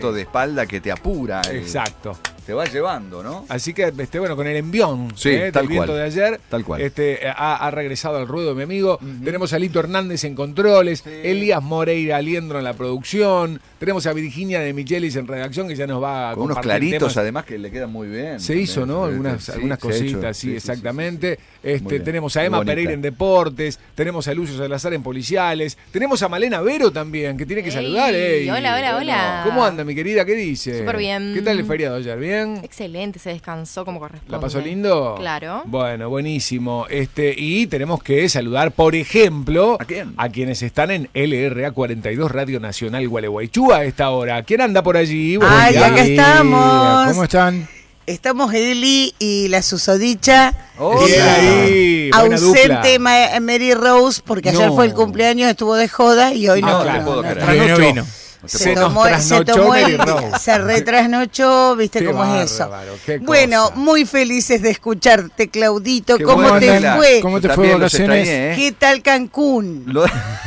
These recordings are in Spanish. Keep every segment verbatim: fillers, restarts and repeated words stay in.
de espalda que te apura. Exacto. Te va llevando, ¿no? Así que, este, bueno, con el envión sí, eh, tal del viento cual, de ayer, tal cual. Este, ha, ha regresado al ruedo mi amigo. Uh-huh. Tenemos a Lito Hernández en controles, sí. Elías Moreira Aliendro en la producción, tenemos a Virginia de Michelis en redacción que ya nos va a con unos claritos temas. Además que le quedan muy bien. Se hizo, ¿no? Algunas, sí, algunas cositas, sí, sí, exactamente. Sí, sí, sí. Este, tenemos a Emma Pereira en deportes, tenemos a Lucio Salazar en policiales, tenemos a Malena Vero también, que tiene que Ey, saludar. Ey. Hola, hola, hola. ¿Cómo anda, mi querida? ¿Qué dice? Súper bien. ¿Qué tal el feriado ayer? ¿Bien? Excelente, se descansó como corresponde. ¿La pasó lindo? Claro. Bueno, buenísimo. Este, y tenemos que saludar, por ejemplo, ¿a quién? A quienes están en L R A cuarenta y dos Radio Nacional Gualeguaychú a esta hora. ¿Quién anda por allí? Ay, acá estamos. ¿Cómo están? Estamos Eli y la susodicha. Oh, ahí, ausente Ma- Mary Rose, porque ayer no. fue el cumpleaños, estuvo de joda y hoy ah, no. Claro, no, puedo no, creer. no, no vino. Se, se tomó, nos se tomó Mary el, Rose. se retrasnochó, viste Qué cómo bárbaro, es eso. qué Bueno, cosa. muy felices de escucharte, Claudito. Qué ¿Cómo bueno, te Andela. fue? ¿Cómo te También fue de los vacaciones? extrañé, ¿eh? ¿Qué tal Cancún? Lo...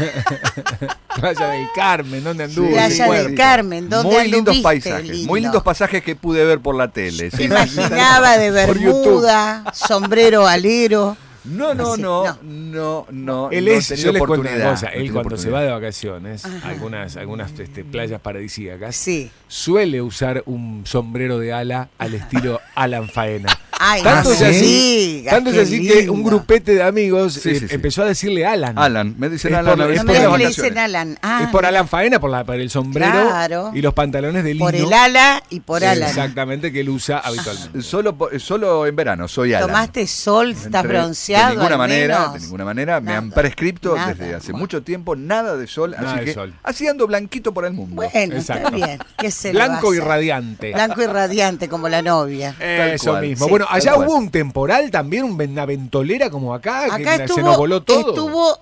Playa del Carmen, ¿dónde anduvo? Playa Sí, del Carmen, ¿dónde muy anduviste, lindos paisajes, lindo? muy lindos pasajes que pude ver por la tele. Te imaginaba de Por bermuda, sombrero alero. No, no, Así, no, no. no, no. Él no he es, tenido yo les cuento una oportunidad, cosa, no he él tenido cuando se va oportunidad. de vacaciones, Ajá. algunas, algunas este, playas paradisíacas, Sí. suele usar un sombrero de ala al estilo Alan Faena. Ay, Tanto no es así, digas, tanto es qué así que un lindo. grupete de amigos Sí, eh, sí, sí. empezó a decirle Alan. Alan, me dicen Es Alan por- a veces es No por me por digas las que le vacaciones. dicen Alan. Ah, es por Alan Faena, por, la, por el sombrero Claro. y los pantalones de lino. por el ala y por Alan. Exactamente, que él usa habitualmente. Solo, por- solo en verano, soy Alan. ¿Tomaste sol? ¿Estás Entre- bronceado? De ninguna al manera, menos? de ninguna manera. Me Nada, han prescripto nada. desde hace Bueno. mucho tiempo nada de sol, Nada así de que sol. así ando blanquito por el mundo. Bueno, Exacto. está bien. ¿Qué se le va a Blanco y hacer? radiante. Blanco y radiante como la novia. Eso cual. mismo. Sí, bueno, tal allá cual. hubo un temporal también, una ventolera como acá, Acá que estuvo, se nos voló todo. estuvo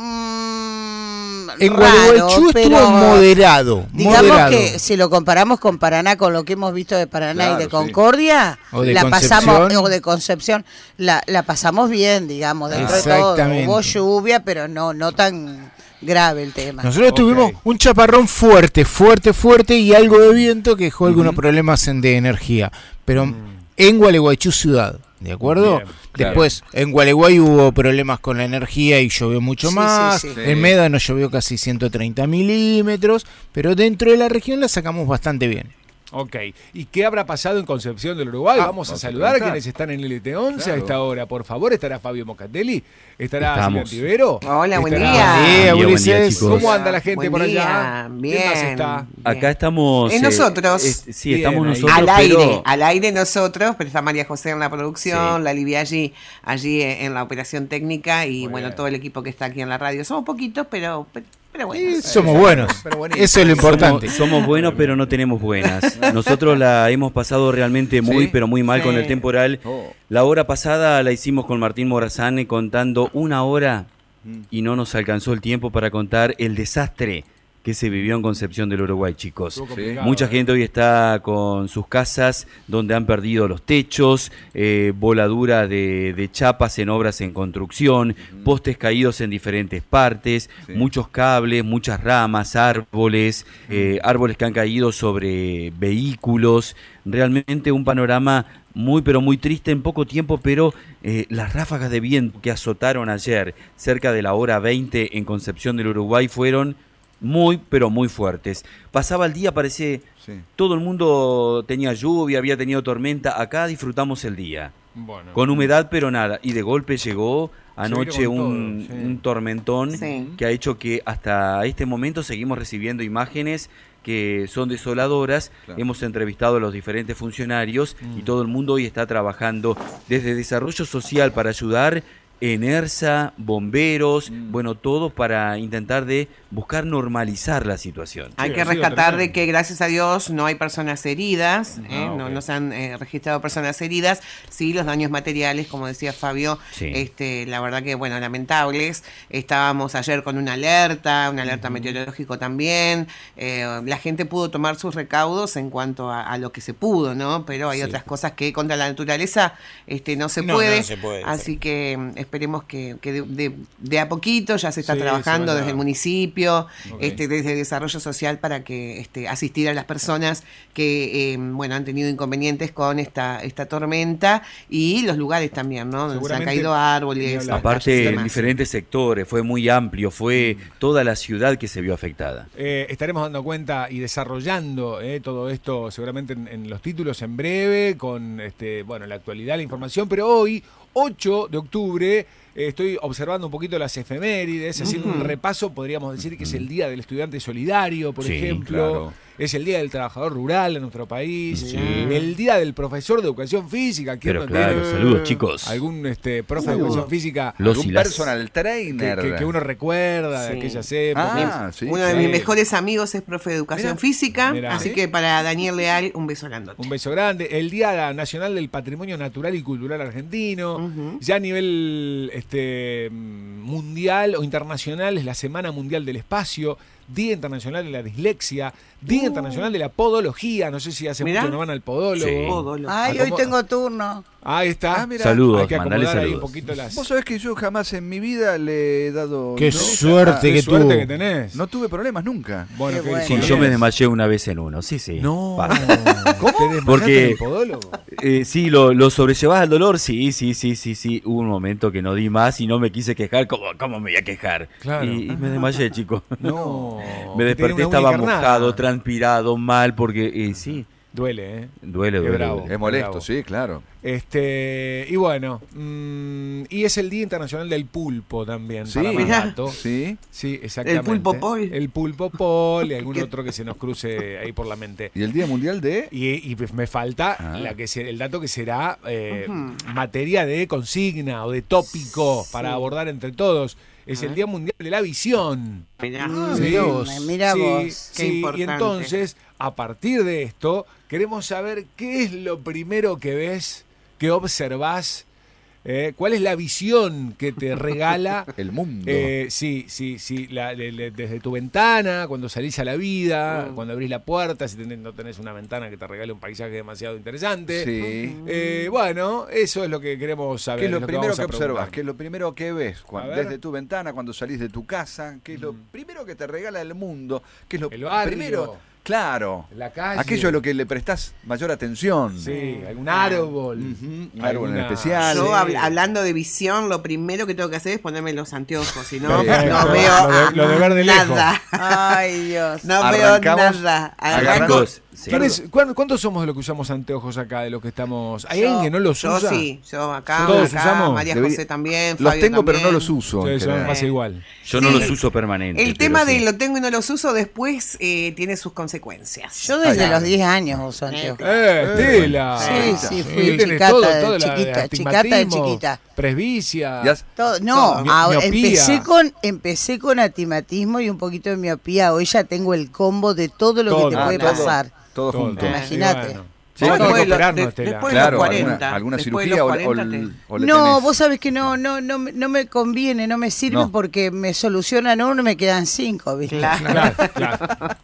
mmm, En raro, Gualeguaychú pero estuvo moderado. digamos moderado. que si lo comparamos con Paraná, con lo que hemos visto de Paraná Claro, y de sí. Concordia, O de la Concepción. pasamos, o de Concepción, la, la pasamos bien, digamos, dentro de todo. Exactamente. Hubo lluvia, pero no, no tan grave el tema. Nosotros Ok. tuvimos un chaparrón fuerte, fuerte, fuerte y algo de viento que dejó algunos problemas en- de energía. Pero en Gualeguaychú ciudad, ¿de acuerdo? Bien, claro. Después, en Gualeguay hubo problemas con la energía y llovió mucho Sí, más. sí, sí. En Médano llovió casi ciento treinta milímetros, pero dentro de la región la sacamos bastante bien. Ok. ¿Y qué habrá pasado en Concepción del Uruguay? Ah, vamos a vamos a saludar a preguntar. quienes están en el L T once Claro. a esta hora. Por favor, estará Fabio Mocatelli, estará Silvia Estamos. Tibero. Hola, buen estará- día. Buen día, Buen día, buen día, Ulises. chicos. ¿Cómo anda la gente Buen por día, allá? bien. ¿Quién más está? Acá estamos. Es nosotros. es- sí, Bien, estamos ahí. nosotros. Al aire, pero al aire nosotros, pero está María José en la producción, Sí. la Livia allí, allí en la operación técnica y Muy bueno, bien. todo el equipo que está aquí en la radio. Somos poquitos, pero, pero bueno. Y somos buenos. Pero buenísimo. Eso es lo importante. Somos, somos buenos, pero no tenemos buenas. Nosotros la hemos pasado realmente muy, ¿Sí? pero muy mal Sí. con el temporal. Oh. La hora pasada la hicimos con Martín Morazane contando una hora Mm. y no nos alcanzó el tiempo para contar el desastre que se vivió en Concepción del Uruguay, chicos. Estuvo complicado, Mucha ¿eh? gente hoy está con sus casas donde han perdido los techos, eh, voladura de, de chapas en obras en construcción, postes caídos en diferentes partes, Sí. muchos cables, muchas ramas, árboles, eh, árboles que han caído sobre vehículos. Realmente un panorama muy pero muy triste en poco tiempo, pero eh, las ráfagas de viento que azotaron ayer cerca de la hora veinte en Concepción del Uruguay fueron muy pero muy fuertes. Pasaba el día, parece, Sí. todo el mundo tenía lluvia, había tenido tormenta, acá disfrutamos el día, Bueno. con humedad pero nada, y de golpe llegó anoche con todo, un, sí. un tormentón Sí. que ha hecho que hasta este momento seguimos recibiendo imágenes que son desoladoras. Claro. Hemos entrevistado a los diferentes funcionarios y todo el mundo hoy está trabajando desde desarrollo social para ayudar, ENERSA, bomberos, Mm. bueno, todo para intentar de buscar normalizar la situación. Hay Sí, que ha sido rescatar de tremendo. que gracias a Dios no hay personas heridas, ¿eh? Ah, no, ok. no se han eh, registrado personas heridas, sí los daños materiales, como decía Fabio, Sí. este, la verdad que bueno, lamentables. Estábamos ayer con una alerta, una alerta meteorológico también, eh, la gente pudo tomar sus recaudos en cuanto a, a lo que se pudo, ¿no? Pero hay Sí. otras cosas que contra la naturaleza este, no se No, puede, no se puede. así que mm, esperemos que, que de, de, de a poquito ya se está Sí, trabajando se vaya. desde el municipio, Ok. este, desde el desarrollo social para que este, asistir a las personas que eh, bueno han tenido inconvenientes con esta, esta tormenta y los lugares también, ¿no? Donde se han Seguramente, caído ni árboles. hablar. Aparte, calles y en demás. diferentes sectores, fue muy amplio, fue toda la ciudad que se vio afectada. Eh, estaremos dando cuenta y desarrollando eh, todo esto seguramente en, en los títulos en breve, con este, bueno, la actualidad, la información, pero hoy, ocho de octubre, eh, estoy observando un poquito las efemérides, haciendo un repaso, podríamos decir que es el Día del Estudiante Solidario, por Sí, ejemplo, claro. es el Día del Trabajador Rural en nuestro país, Sí. el Día del Profesor de Educación Física, ¿quién Pero no claro, tiene saludos chicos. algún este, profe de Educación Física Los Un y las- personal que, trainer. que- que uno recuerda de Sí. aquellas épocas? Ah, sí. Uno de Sí. mis mejores amigos es profe de educación Mirá. física, Mirá. así ¿Sí? que para Daniel Leal un beso grandote. Un beso grande. El Día Nacional del Patrimonio Natural y Cultural Argentino. Ujú. Ya a nivel este, mundial o internacional es la Semana Mundial del Espacio, Día Internacional de la Dislexia, Día Internacional de la Podología. No sé si hace Mirá. mucho no van al podólogo. Sí. Podólogo. Ay, Ah, hoy ¿cómo? tengo turno. Ahí está. Ah, mira. Saludos, Hay que mandale acomodar ahí un saludos. poquito las... Vos sabés que yo jamás en mi vida le he dado... Qué no, suerte Qué que suerte tuvo. que tenés. No tuve problemas nunca. Bueno, Qué qué bueno. Sí, bien. yo me desmayé una vez en uno, sí, sí. No. Pasa. ¿Cómo? ¿Te desmayaste Porque- en el podólogo? Eh, sí, lo, lo sobrellevás al dolor, sí, sí, sí, sí, sí. Hubo un momento que no di más y no me quise quejar. ¿Cómo, cómo me voy a quejar? Claro. Y, y me desmayé, chico. No. Me Que tenía desperté, una estaba única carnada. mojado, transpirado, mal, porque eh, sí, Duele, ¿eh? duele, Qué duele. bravo. duele. Es molesto, Bravo. sí, claro. Este, y bueno, mm, y es el Día Internacional del Pulpo también, Sí. para más Mirá. dato. Sí. Sí, exactamente. El pulpo pol. El pulpo pol y algún ¿Qué? otro que se nos cruce ahí por la mente. ¿Y el Día Mundial de...? Y, y me falta Ah. la que se- el dato que será eh, Ujú. materia de consigna o de tópico para abordar entre todos. Es el Día Mundial de la Visión. Mirá. Ah, Sí. mirá vos. Mirá Sí, vos. Qué sí, importante. y entonces, a partir de esto, queremos saber qué es lo primero que ves, que observás, eh, cuál es la visión que te regala. El mundo. Eh, sí, sí, sí, la- de- de- desde tu ventana, cuando salís a la vida, Mm. cuando abrís la puerta, si tenés- no tenés una ventana que te regale un paisaje demasiado interesante. Sí. Eh, bueno, eso es lo que queremos saber. ¿Qué es lo que primero vamos que a observas? preguntar. ¿Qué es lo primero que ves cuando, A ver. desde tu ventana, cuando salís de tu casa? ¿Qué es lo primero que te regala el mundo? ¿Qué es lo El barrio. primero? Claro. La calle. Aquello a lo que le prestás mayor atención. Sí, algún árbol. Ujú, un árbol en Alguna- especial. Yo Sí. hab- hablando de visión, lo primero que tengo que hacer es ponerme los anteojos, si no, Perfecto. no Lo veo de- lo de ver de lejos. nada. Ay, Dios. No Arrancamos, veo nada. agarramos- Arranco- Chicos, sí. ¿Quién es- cuán- ¿Cuántos somos de los que usamos anteojos acá, de los que estamos? ¿Hay Yo- alguien que no los yo usa? sí, yo acá, ¿Todos acá, usamos? María Debería- José también, Los Fabio tengo, pero no también. los uso. en Sí, eso me general. pasa igual. Yo no Sí. los uso permanente. El tema pero de sí. lo tengo y no los uso después eh, tiene sus consecuencias. Yo desde Ay, los diez años uso anteojos. ¡Eh, Estela! Sí, sí, fui tenés chicata, todo, de todo, la- chiquita, el chicata de astigmatismo, chiquita. Presbicia. Ya- Todo- no, Mi- ah, miopía. empecé con empecé con atimatismo y un poquito de miopía. Hoy ya tengo el combo de todo lo Todo. que te Ah, puede todo. pasar. Todo Todo. junto. Eh, Imagínate. y bueno. Sí, Vamos a después de lo- operarnos, de- Estela. después de Claro, los alguna, cuarenta, alguna después de cirugía los o, o- cuarenta te- o le No, tenés- vos sabés que no, no, no, me- no me conviene, no me sirve No. porque me solucionan uno y me quedan cinco, ¿viste? Claro, Claro, claro.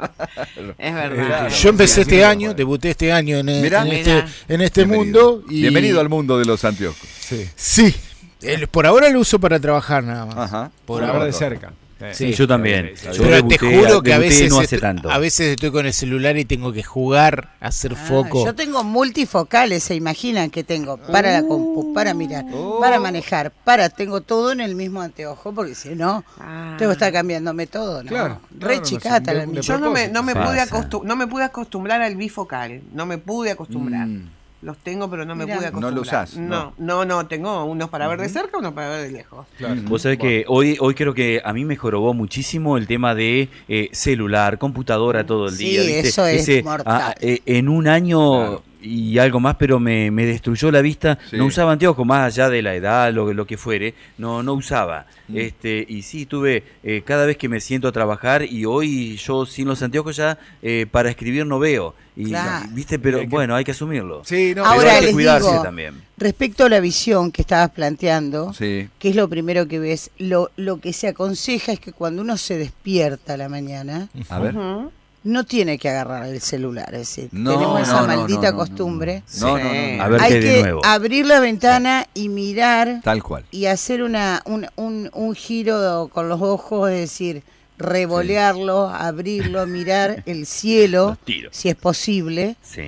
es verdad. Eh, Yo empecé Sí, este sí, año, bueno. debuté este año en, Mirá. en Mirá. este, en este Bienvenido. mundo. Y Bienvenido al mundo de los anteojos. Sí. Sí, el- por ahora lo uso para trabajar nada más. Ajá. Por Bueno, ahora de bueno. cerca. Eh, Sí, yo también. sí, sí, Yo sí. Pero debuté- te juro que a debuté veces, no est- hace tanto. a veces estoy con el celular y tengo que jugar, hacer Ah, foco. yo tengo multifocales, se imaginan que tengo para la compu, para mirar, Oh. para manejar, para, tengo todo en el mismo anteojo, porque si no, Ah. tengo que estar cambiándome todo, ¿no? Claro, Re no, no, chicata de- la de mía. Yo no me, no, me Pasa. pude acostu- no me pude acostumbrar al bifocal, no me pude acostumbrar. Mm. Los tengo, pero no me Mirá. pude No lo acostumbrar. usás, No, no, no, tengo unos para ver de cerca, unos para ver de lejos. Claro. Vos sabés que hoy, hoy creo que a mí me jorobó muchísimo el tema de eh, celular, computadora todo el Sí, día. ¿viste? eso es Ese, mortal. ah, eh, en un año Claro. y algo más, pero me, me destruyó la vista. Sí. No usaba anteojos, más allá de la edad, lo, lo que fuere. No, no usaba. Mm. Este, y sí, tuve eh, cada vez que me siento a trabajar y hoy yo sin los anteojos ya eh, para escribir no veo. Y, Claro. ¿viste? Pero Hay que- bueno, hay que asumirlo. Sí, no, Pero Ahora hay que les cuidarse digo, también. respecto a la visión que estabas planteando, Sí. que es lo primero que ves, lo, lo que se aconseja es que cuando uno se despierta a la mañana, A ver. Ujú. no tiene que agarrar el celular, es decir, No, tenemos esa no, no, maldita no, no, costumbre. No, no, no, Sí. no. A ver Hay qué de que nuevo. abrir la ventana y mirar Tal cual. y hacer una un, un, un giro con los ojos, es decir, revolearlo, abrirlo, mirar el cielo, Los tiros. si es posible, Sí.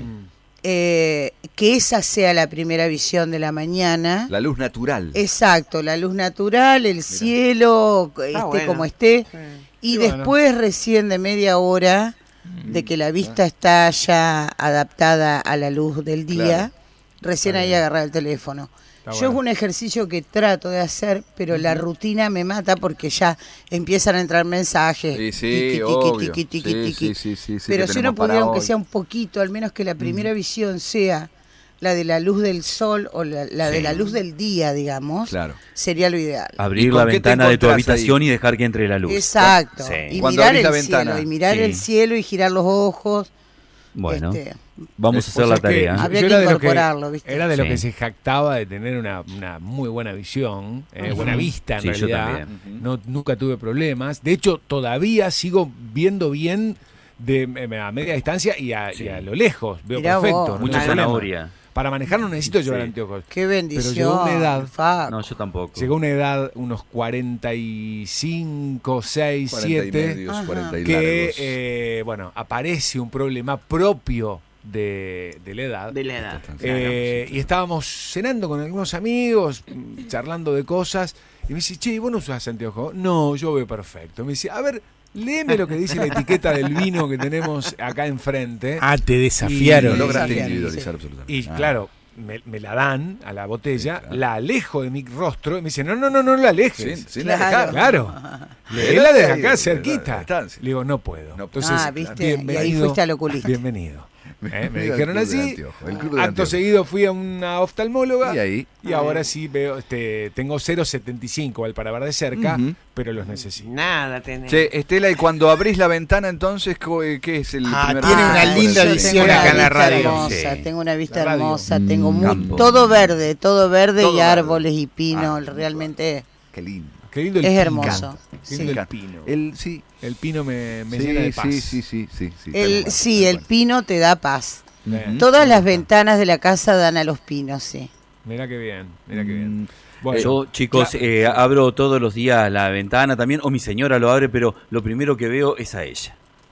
eh, que esa sea la primera visión de la mañana. La luz natural. Exacto, la luz natural, el cielo, esté bueno. como esté, Sí. y Y bueno. después recién de media hora de que la vista está ya adaptada a la luz del día, Claro. recién ahí agarrar el teléfono. Está Yo bueno. es un ejercicio que trato de hacer, pero la rutina me mata porque ya empiezan a entrar mensajes. Sí, sí, tiqui, tiqui, obvio. tiqui, tiqui, Sí, tiqui. sí, sí, sí, sí, Pero que si uno tenemos para pudiera, aunque hoy. sea un poquito, al menos que la primera visión sea la de la luz del sol o la, la de Sí. la luz del día, digamos, Claro. sería lo ideal. Abrir ¿Y la con qué te ventana de tu encontrás habitación ahí? y dejar que entre la luz. Exacto. Sí. Y Cuando mirar abrís el la cielo, ventana. y mirar Sí. el cielo y girar los ojos. Bueno, Este, vamos a hacer Vos la sabés que tarea. yo- Habría yo que era de lo incorporarlo, ¿viste? Era de lo Sí. que se jactaba de tener una, una muy buena visión, eh, buena vista en Sí, yo realidad. también. No, nunca tuve problemas. De hecho, todavía sigo viendo bien de eh, a media distancia y a, Sí. y a lo lejos. Veo Mirá perfecto. vos, no Mucha hay problema. zanahoria. Para manejar no necesito llevar Sí. anteojos. Qué bendición. llegó una edad- Facu. No, yo tampoco. Llegó una edad, unos cuarenta y cinco, seis, cuarenta y siete, medios, Ajá. cuarenta y que, largos. eh, bueno, aparece un problema propio de, de la edad. De la edad. Eh, y estábamos cenando con algunos amigos, mm, charlando de cosas, y me dice, che, ¿vos no usás anteojos? No, yo veo perfecto. Me dice, a ver, léeme lo que dice la etiqueta del vino que tenemos acá enfrente. Ah, te no desafiaron. lograste Sí. individualizar absolutamente. Y Ah. claro, me, me la dan a la botella, Sí, claro. la alejo de mi rostro y me dice, no, no, no, no la alejes. Sin, sin Claro. alejar. Claro. Pero Léela desde ahí, acá de cerquita. distancia. Le digo, no puedo. No, Entonces, Ah, ¿viste? Y ahí bienvenido. fuiste al oculista. Bienvenido. ¿Eh? Me Mira, dijeron el club del así. anteojo, el club del Acto anteojo. seguido fui a una oftalmóloga. Y ahí. Y ahora sí veo, este, tengo cero coma setenta y cinco al para ver de cerca, Ujú. pero los necesito. Nada tenés. Che, Estela, y cuando abrís la ventana, entonces, co- eh, ¿qué es el Ah, primer tiene paso? una Por linda el- Yo visión tengo una acá en la vista radio. hermosa, Sí. tengo una vista La radio. hermosa, tengo muy, campo. todo verde, todo verde Todo y verde. árboles y pino, Ah, realmente Qué lindo. Qué lindo el es pino. hermoso. Qué Sí. lindo el Encanta. pino. El, sí, El pino me, me sí, llena de paz. sí, sí, sí, sí, sí, tal El, cual, sí, tal el cual. pino te da paz. Eh, Todas las ventanas de la casa dan a los pinos, sí. Mira qué bien, mira qué bien. Mm, Bueno, Yo, chicos, claro, eh, abro todos los días la ventana también, o mi señora lo abre, pero lo primero que veo es a ella.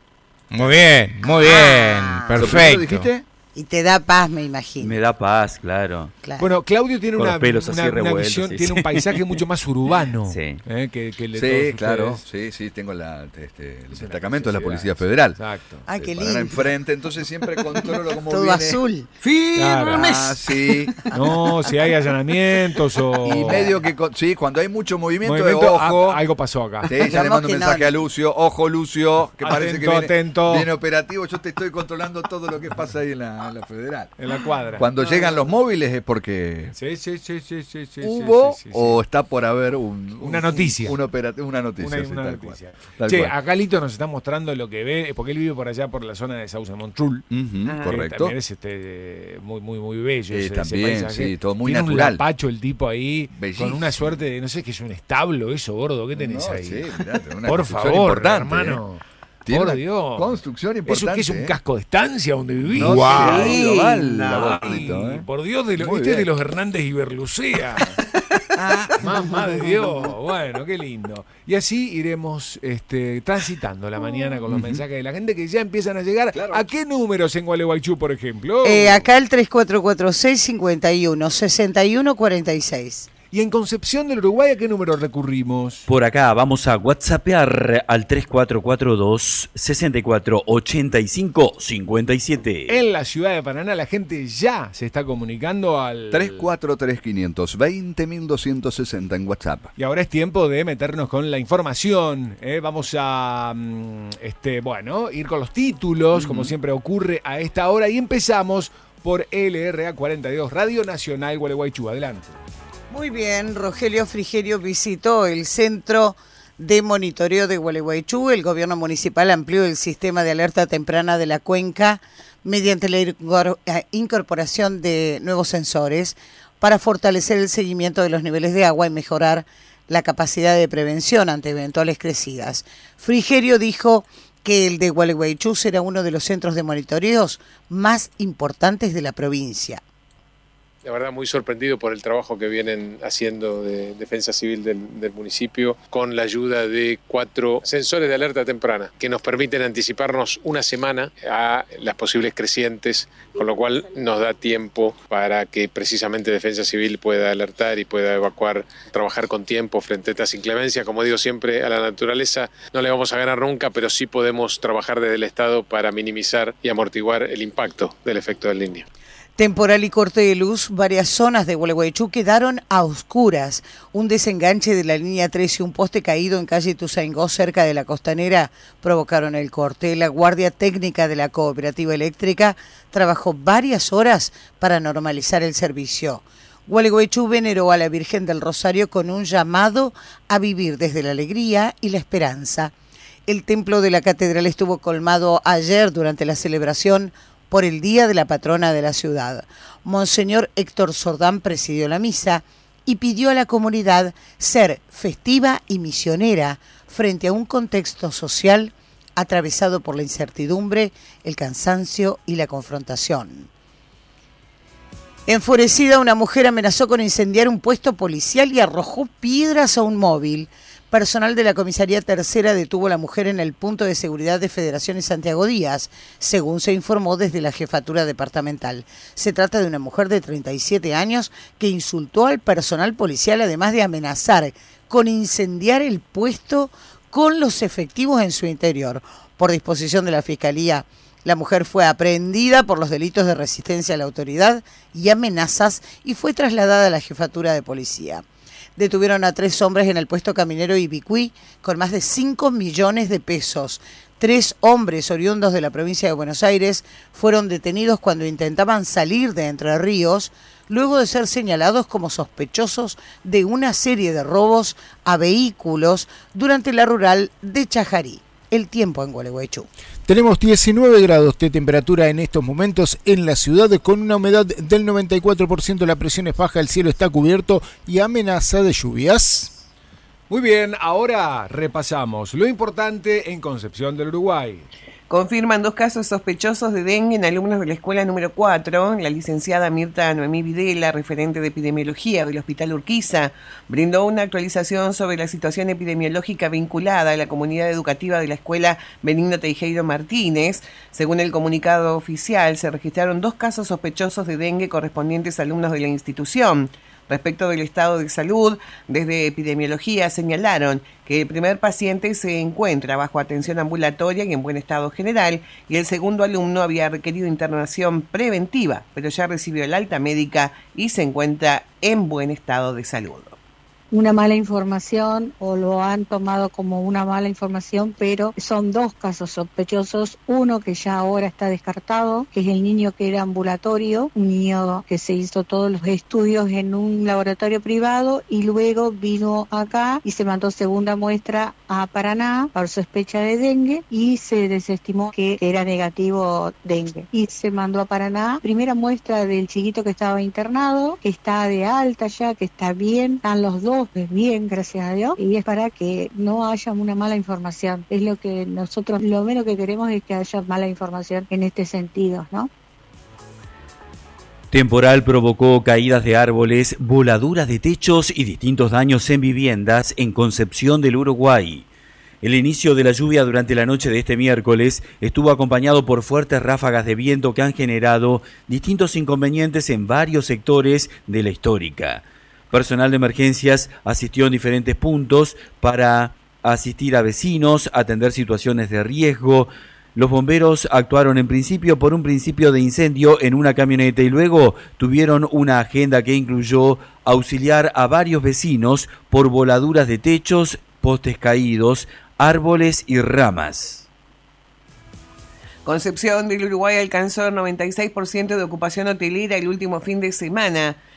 Muy bien, muy bien. Ah. ¿Lo primero Perfecto. dijiste? Y te da paz, me imagino. Me da paz, claro. Claro. Bueno, Claudio tiene Con una, los pelos así una- una revueltos, visión, sí, tiene sí. un paisaje mucho más urbano Sí. eh, que, que el de Sí, todos claro, ustedes. sí, sí, tengo la, este, el Es una destacamento de la necesidad, Policía sí. Federal. Exacto. Ah, qué Eh, para lindo. enfrente, entonces siempre controlo cómo Todo viene. azul. Claro. Ah, sí. No, si hay allanamientos o... Y medio que, con- sí, cuando hay mucho movimiento, movimiento, de ojo. ah, algo pasó acá. Sí, ya le Digamos mando un que no. mensaje a Lucio. Ojo, Lucio, que parece que Atento, viene, atento. viene operativo. Yo te estoy controlando todo lo que pasa ahí en la, en la Federal. En la cuadra. Cuando llegan los móviles es porque Sí, sí, sí, sí, sí, sí, hubo sí, sí, sí, o está por haber un, Una un- noticia. Un, operativo, una noticia. Una, sí, una tal noticia. cual, tal Che, cual. acá Lito nos está mostrando lo que ve, porque él vive por allá, por la zona de Sauce Montrul. Ujú, Ah. que correcto. También es este, muy, muy, muy bello. Eh, ese, ese también, paisaje. sí, todo muy Tiene natural. un lapacho el tipo ahí, Bellísimo. con una suerte de, no sé, que es un establo eso, gordo, ¿qué tenés No, ahí? sí, mirá, tiene una Por construcción favor, importante, hermano. ¿eh? Tiene Por una Dios. construcción ¿Eso importante. qué es un ¿eh? casco de estancia donde vivís? No Guau. se ha ido mal, No. la Ay, Gordito, ¿eh? por Dios, de, lo, Muy ¿viste de bien. los Hernández y Berlucea. Mamá de Dios, bueno, qué lindo. Y así iremos este, transitando la mañana con los mensajes de la gente que ya empiezan a llegar. Claro. ¿A qué números en Gualeguaychú, por ejemplo? Eh, acá el tres cuatro cuatro seis, cinco uno, seis uno cuatro seis. Y en Concepción del Uruguay, ¿a qué número recurrimos? Por acá vamos a whatsappear al tres cuatro cuatro dos, seis cuatro ocho cinco, cinco siete. En la ciudad de Paraná la gente ya se está comunicando al... tres cuatro tres, quinientos veinte, mil doscientos sesenta en WhatsApp. Y ahora es tiempo de meternos con la información. ¿eh? Vamos a, mm, este, bueno, ir con los títulos, como siempre ocurre a esta hora. Y empezamos por L R A cuarenta y dos, Radio Nacional Gualeguaychú. Adelante. Muy bien, Rogelio Frigerio visitó el centro de monitoreo de Gualeguaychú. El gobierno municipal amplió el sistema de alerta temprana de la cuenca mediante la incor- eh, incorporación de nuevos sensores para fortalecer el seguimiento de los niveles de agua y mejorar la capacidad de prevención ante eventuales crecidas. Frigerio dijo que el de Gualeguaychú será uno de los centros de monitoreos más importantes de la provincia. La verdad, muy sorprendido por el trabajo que vienen haciendo de Defensa Civil del, del municipio, con la ayuda de cuatro sensores de alerta temprana que nos permiten anticiparnos una semana a las posibles crecientes, con lo cual nos da tiempo para que precisamente Defensa Civil pueda alertar y pueda evacuar, trabajar con tiempo frente a estas inclemencias. Como digo siempre, a la naturaleza no le vamos a ganar nunca, pero sí podemos trabajar desde el Estado para minimizar y amortiguar el impacto del efecto del Niño. Temporal y corte de luz, varias zonas de Gualeguaychú quedaron a oscuras. Un desenganche de la línea tres y un poste caído en calle Tuzaingó, cerca de la Costanera, provocaron el corte. La Guardia Técnica de la Cooperativa Eléctrica trabajó varias horas para normalizar el servicio. Gualeguaychú veneró a la Virgen del Rosario con un llamado a vivir desde la alegría y la esperanza. El templo de la catedral estuvo colmado ayer durante la celebración por el Día de la Patrona de la ciudad. Monseñor Héctor Sordán presidió la misa y pidió a la comunidad ser festiva y misionera frente a un contexto social atravesado por la incertidumbre, el cansancio y la confrontación. Enfurecida, una mujer amenazó con incendiar un puesto policial y arrojó piedras a un móvil. Personal de la Comisaría Tercera detuvo a la mujer en el punto de seguridad de Federación y Santiago Díaz, según se informó desde la jefatura departamental. Se trata de una mujer de treinta y siete años que insultó al personal policial, además de amenazar con incendiar el puesto con los efectivos en su interior. Por disposición de la Fiscalía, la mujer fue aprehendida por los delitos de resistencia a la autoridad y amenazas y fue trasladada a la jefatura de policía. Detuvieron a tres hombres en el puesto caminero Ibicuí con más de cinco millones de pesos. Tres hombres oriundos de la provincia de Buenos Aires fueron detenidos cuando intentaban salir de Entre Ríos, luego de ser señalados como sospechosos de una serie de robos a vehículos durante la rural de Chajarí. El tiempo en Gualeguaychú. Tenemos diecinueve grados de temperatura en estos momentos en la ciudad, con una humedad del noventa y cuatro por ciento, la presión es baja, el cielo está cubierto y amenaza de lluvias. Muy bien, ahora repasamos lo importante en Concepción del Uruguay. Confirman dos casos sospechosos de dengue en alumnos de la escuela número cuatro. La licenciada Mirta Noemí Videla, referente de epidemiología del Hospital Urquiza, brindó una actualización sobre la situación epidemiológica vinculada a la comunidad educativa de la escuela Benigno Teijeiro Martínez. Según el comunicado oficial, se registraron dos casos sospechosos de dengue correspondientes a alumnos de la institución. Respecto del estado de salud, desde epidemiología señalaron que el primer paciente se encuentra bajo atención ambulatoria y en buen estado general, y el segundo alumno había requerido internación preventiva, pero ya recibió el alta médica y se encuentra en buen estado de salud. Una mala información, o lo han tomado como una mala información, pero son dos casos sospechosos. Uno que ya ahora está descartado, que es el niño que era ambulatorio, un niño que se hizo todos los estudios en un laboratorio privado y luego vino acá y se mandó segunda muestra a Paraná por sospecha de dengue y se desestimó que era negativo dengue. Y se mandó a Paraná primera muestra del chiquito que estaba internado, que está de alta ya, que está bien, están los dos bien, gracias a Dios, y es para que no haya una mala información. Es lo que nosotros, lo menos que queremos es que haya mala información en este sentido, ¿no? Temporal provocó caídas de árboles, voladuras de techos y distintos daños en viviendas en Concepción del Uruguay. El inicio de la lluvia durante la noche de este miércoles estuvo acompañado por fuertes ráfagas de viento que han generado distintos inconvenientes en varios sectores de la histórica. Personal de emergencias asistió en diferentes puntos para asistir a vecinos, atender situaciones de riesgo. Los bomberos actuaron en principio por un principio de incendio en una camioneta y luego tuvieron una agenda que incluyó auxiliar a varios vecinos por voladuras de techos, postes caídos, árboles y ramas. Concepción del Uruguay alcanzó el noventa y seis por ciento de ocupación hotelera el último fin de semana.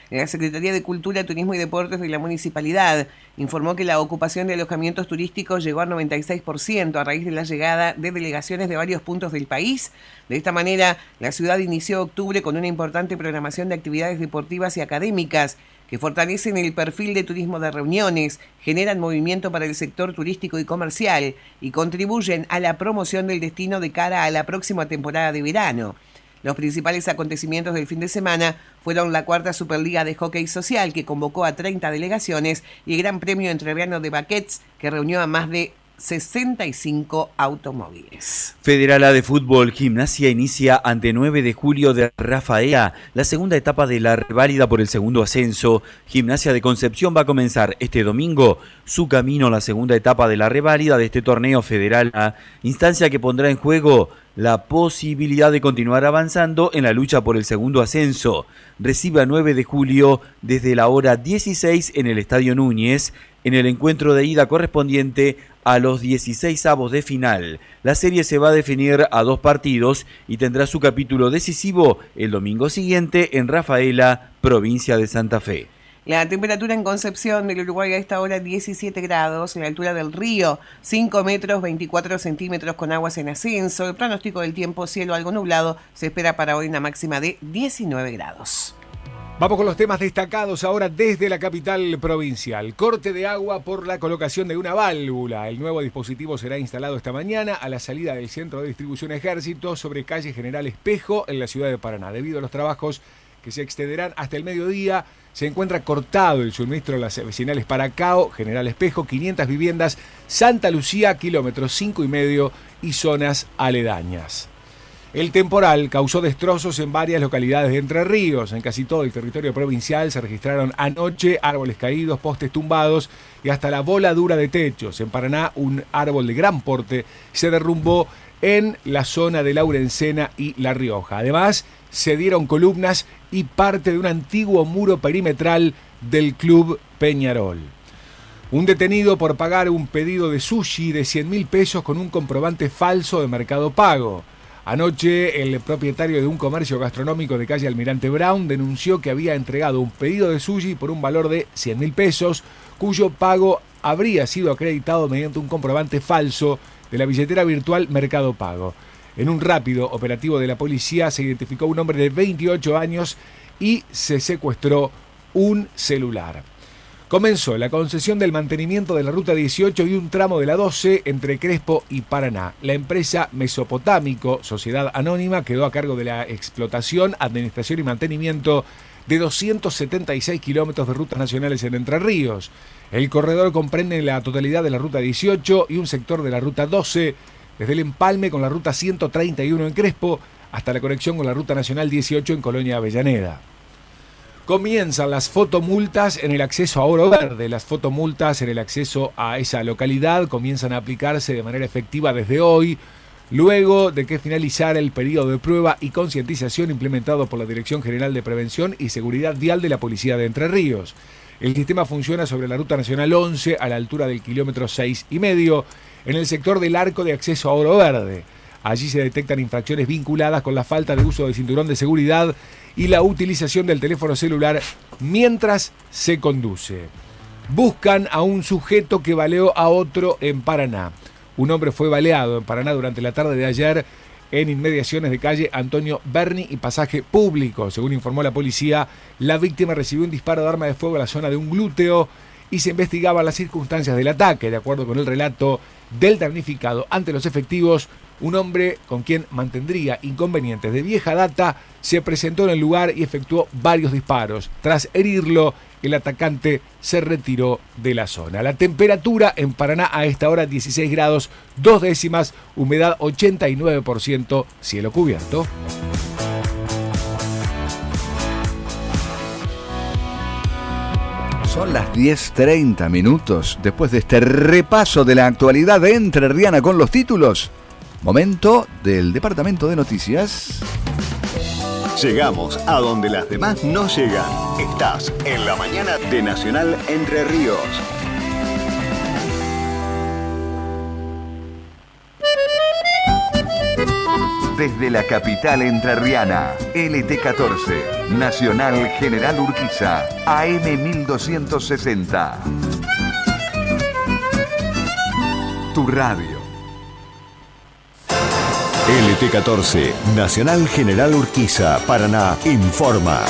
La Secretaría de Cultura, Turismo y Deportes de la Municipalidad informó que la ocupación de alojamientos turísticos llegó al noventa y seis por ciento a raíz de la llegada de delegaciones de varios puntos del país. De esta manera, la ciudad inició octubre con una importante programación de actividades deportivas y académicas que fortalecen el perfil de turismo de reuniones, generan movimiento para el sector turístico y comercial y contribuyen a la promoción del destino de cara a la próxima temporada de verano. Los principales acontecimientos del fin de semana fueron la cuarta Superliga de Hockey Social, que convocó a treinta delegaciones, y el Gran Premio Entrerriano de Baquets, que reunió a más de sesenta y cinco automóviles. Federal A de Fútbol, Gimnasia inicia ante nueve de julio de Rafaela la segunda etapa de la reválida por el segundo ascenso. Gimnasia de Concepción va a comenzar este domingo su camino a la segunda etapa de la reválida de este torneo Federal A, instancia que pondrá en juego la posibilidad de continuar avanzando en la lucha por el segundo ascenso. Recibe a nueve de julio desde la hora dieciséis en el Estadio Núñez, en el encuentro de ida correspondiente a los dieciseisavos de final. La serie se va a definir a dos partidos y tendrá su capítulo decisivo el domingo siguiente en Rafaela, provincia de Santa Fe. La temperatura en Concepción del Uruguay a esta hora diecisiete grados, en la altura del río cinco metros veinticuatro centímetros con aguas en ascenso. El pronóstico del tiempo, cielo algo nublado, se espera para hoy una máxima de diecinueve grados. Vamos con los temas destacados ahora desde la capital provincial. Corte de agua por la colocación de una válvula. El nuevo dispositivo será instalado esta mañana a la salida del Centro de Distribución Ejército sobre calle General Espejo en la ciudad de Paraná. Debido a los trabajos que se extenderán hasta el mediodía, se encuentra cortado el suministro a las vecinales Paracao, General Espejo, quinientas viviendas, Santa Lucía, kilómetros cinco y medio y zonas aledañas. El temporal causó destrozos en varias localidades de Entre Ríos. En casi todo el territorio provincial se registraron anoche árboles caídos, postes tumbados y hasta la voladura de techos. En Paraná, un árbol de gran porte se derrumbó en la zona de Laurencena y La Rioja. Además, se dieron columnas y parte de un antiguo muro perimetral del Club Peñarol. Un detenido por pagar un pedido de sushi de cien mil pesos con un comprobante falso de Mercado Pago. Anoche, el propietario de un comercio gastronómico de calle Almirante Brown denunció que había entregado un pedido de sushi por un valor de cien mil pesos, cuyo pago habría sido acreditado mediante un comprobante falso de la billetera virtual Mercado Pago. En un rápido operativo de la policía se identificó un hombre de veintiocho años y se secuestró un celular. Comenzó la concesión del mantenimiento de la Ruta dieciocho y un tramo de la doce entre Crespo y Paraná. La empresa Mesopotámico, Sociedad Anónima, quedó a cargo de la explotación, administración y mantenimiento de doscientos setenta y seis kilómetros de rutas nacionales en Entre Ríos. El corredor comprende la totalidad de la Ruta dieciocho y un sector de la Ruta doce, desde el empalme con la Ruta ciento treinta y uno en Crespo hasta la conexión con la Ruta Nacional dieciocho en Colonia Avellaneda. Comienzan las fotomultas en el acceso a Oro Verde. Las fotomultas en el acceso a esa localidad comienzan a aplicarse de manera efectiva desde hoy, luego de que finalizara el periodo de prueba y concientización implementado por la Dirección General de Prevención y Seguridad Vial de la Policía de Entre Ríos. El sistema funciona sobre la Ruta Nacional once a la altura del kilómetro seis y medio en el sector del arco de acceso a Oro Verde. Allí se detectan infracciones vinculadas con la falta de uso de cinturón de seguridad y la utilización del teléfono celular mientras se conduce. Buscan a un sujeto que baleó a otro en Paraná. Un hombre fue baleado en Paraná durante la tarde de ayer en inmediaciones de calle Antonio Berni y Pasaje Público. Según informó la policía, la víctima recibió un disparo de arma de fuego en la zona de un glúteo y se investigaban las circunstancias del ataque. De acuerdo con el relato del damnificado ante los efectivos, un hombre con quien mantendría inconvenientes de vieja data se presentó en el lugar y efectuó varios disparos. Tras herirlo, el atacante se retiró de la zona. La temperatura en Paraná a esta hora dieciséis grados, dos décimas, humedad ochenta y nueve por ciento, cielo cubierto. Son las diez treinta minutos. Después de este repaso de la actualidad de entrerriana con los títulos, momento del Departamento de Noticias. Llegamos a donde las demás no llegan. Estás en la mañana de Nacional Entre Ríos. desde la capital entrerriana. L T catorce, Nacional General Urquiza, A M mil doscientos sesenta. Tu radio. L T catorce, Nacional General Urquiza, Paraná, informa.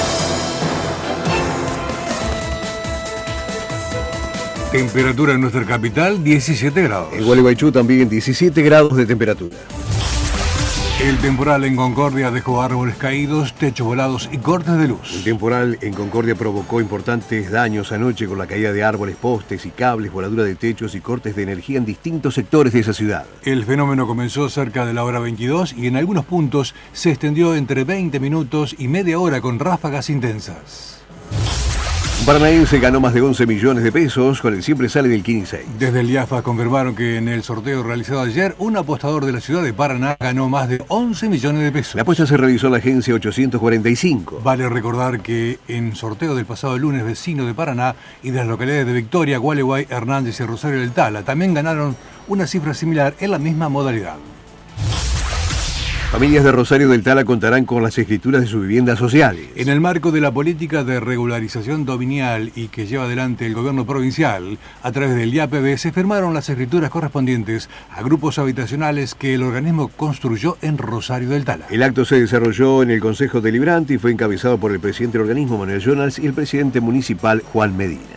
Temperatura en nuestra capital, diecisiete grados. En Gualeguaychú también diecisiete grados de temperatura. El temporal en Concordia dejó árboles caídos, techos volados y cortes de luz. El temporal en Concordia provocó importantes daños anoche con la caída de árboles, postes y cables, voladura de techos y cortes de energía en distintos sectores de esa ciudad. El fenómeno comenzó cerca de la hora veintidós y en algunos puntos se extendió entre veinte minutos y media hora con ráfagas intensas. Un paranaense ganó más de once millones de pesos con el Siempre Sale del Kini seis. Desde el IAFA confirmaron que en el sorteo realizado ayer, un apostador de la ciudad de Paraná ganó más de once millones de pesos. La apuesta se realizó en la agencia ochocientos cuarenta y cinco. Vale recordar que en sorteo del pasado lunes, vecinos de Paraná y de las localidades de Victoria, Gualeguay, Hernández y Rosario del Tala también ganaron una cifra similar en la misma modalidad. Familias de Rosario del Tala contarán con las escrituras de sus viviendas sociales. En el marco de la política de regularización dominial y que lleva adelante el gobierno provincial, a través del I A P B se firmaron las escrituras correspondientes a grupos habitacionales que el organismo construyó en Rosario del Tala. El acto se desarrolló en el Consejo Deliberante y fue encabezado por el presidente del organismo, Manuel Jonas, y el presidente municipal, Juan Medina.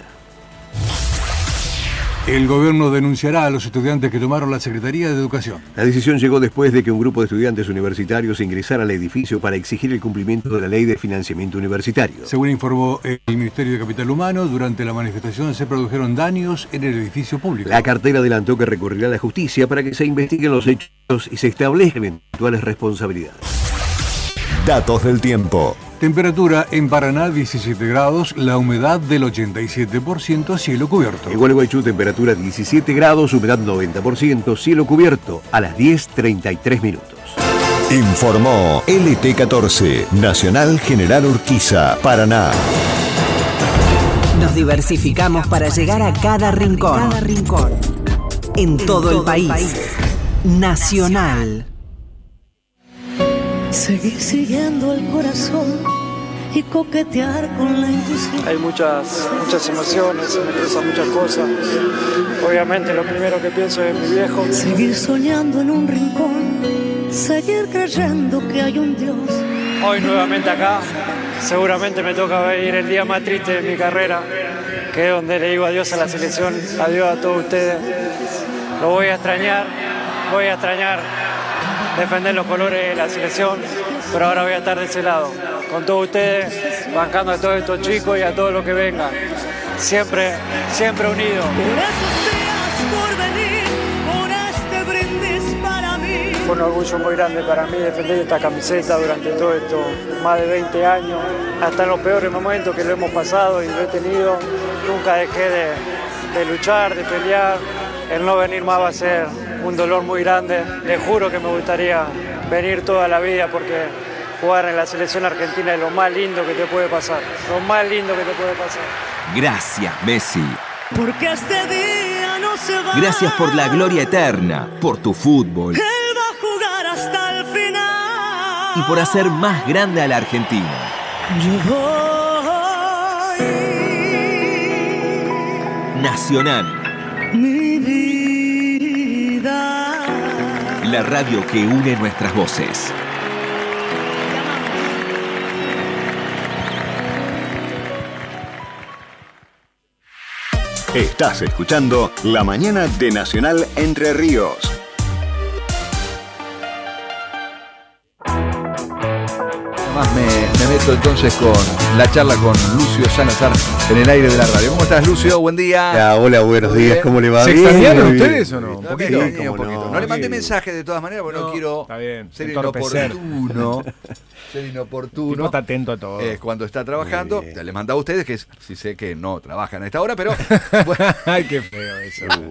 El gobierno denunciará a los estudiantes que tomaron la Secretaría de Educación. La decisión llegó después de que un grupo de estudiantes universitarios ingresara al edificio para exigir el cumplimiento de la ley de financiamiento universitario. Según informó el Ministerio de Capital Humano, durante la manifestación se produjeron daños en el edificio público. La cartera adelantó que recurrirá a la justicia para que se investiguen los hechos y se establezcan eventuales responsabilidades. Datos del tiempo. Temperatura en Paraná diecisiete grados, la humedad del ochenta y siete por ciento, cielo cubierto. En Gualeguaychú temperatura diecisiete grados, humedad noventa por ciento, cielo cubierto a las diez treinta y tres minutos. Informó L T catorce, Nacional General Urquiza, Paraná. Nos diversificamos para llegar a cada rincón. Cada rincón. En, en todo, todo el país. el país. Nacional. Seguir siguiendo el corazón y coquetear con la intuición. Hay muchas, muchas emociones, se me cruzan muchas cosas. Obviamente lo primero que pienso es mi viejo. Seguir soñando en un rincón, seguir creyendo que hay un Dios. Hoy nuevamente acá, seguramente me toca ver el día más triste de mi carrera, que es donde le digo adiós a la selección, adiós a todos ustedes. Lo voy a extrañar, voy a extrañar defender los colores de la selección, pero ahora voy a estar de ese lado, con todos ustedes, bancando a todos estos chicos y a todos los que vengan, siempre, siempre unidos. Por esos días por venir, por este brindis para mí. Fue un orgullo muy grande para mí defender esta camiseta durante todo esto, más de veinte años, hasta en los peores momentos que lo hemos pasado y lo he tenido, nunca dejé de, de luchar, de pelear. El no venir más va a ser un dolor muy grande. Les juro que me gustaría venir toda la vida porque jugar en la selección argentina es lo más lindo que te puede pasar. Lo más lindo que te puede pasar. Gracias, Messi. Porque este día no se va. Gracias por la gloria eterna, por tu fútbol. Él va a jugar hasta el final. Y por hacer más grande a la Argentina. Yo voy. Nacional. Mi vida. La radio que une nuestras voces. Estás escuchando La Mañana de Nacional Entre Ríos. Más me, me meto entonces con la charla con Lucio Salazar en el aire de la radio. ¿Cómo estás, Lucio? Buen día. Ya, hola, buenos días. ¿Cómo le va? ¿Se Bien, extrañaron bien. ustedes o no? Un No, poquito. me extrañé un poquito. no? No le mandé mensaje de todas maneras porque no, No, quiero está bien, ser entorpecer. inoportuno. Ser inoportuno. Tipo está atento a todo. Eh, cuando está trabajando, ya les mando a ustedes que sí sé que no trabajan a esta hora, pero Ay, qué feo eso.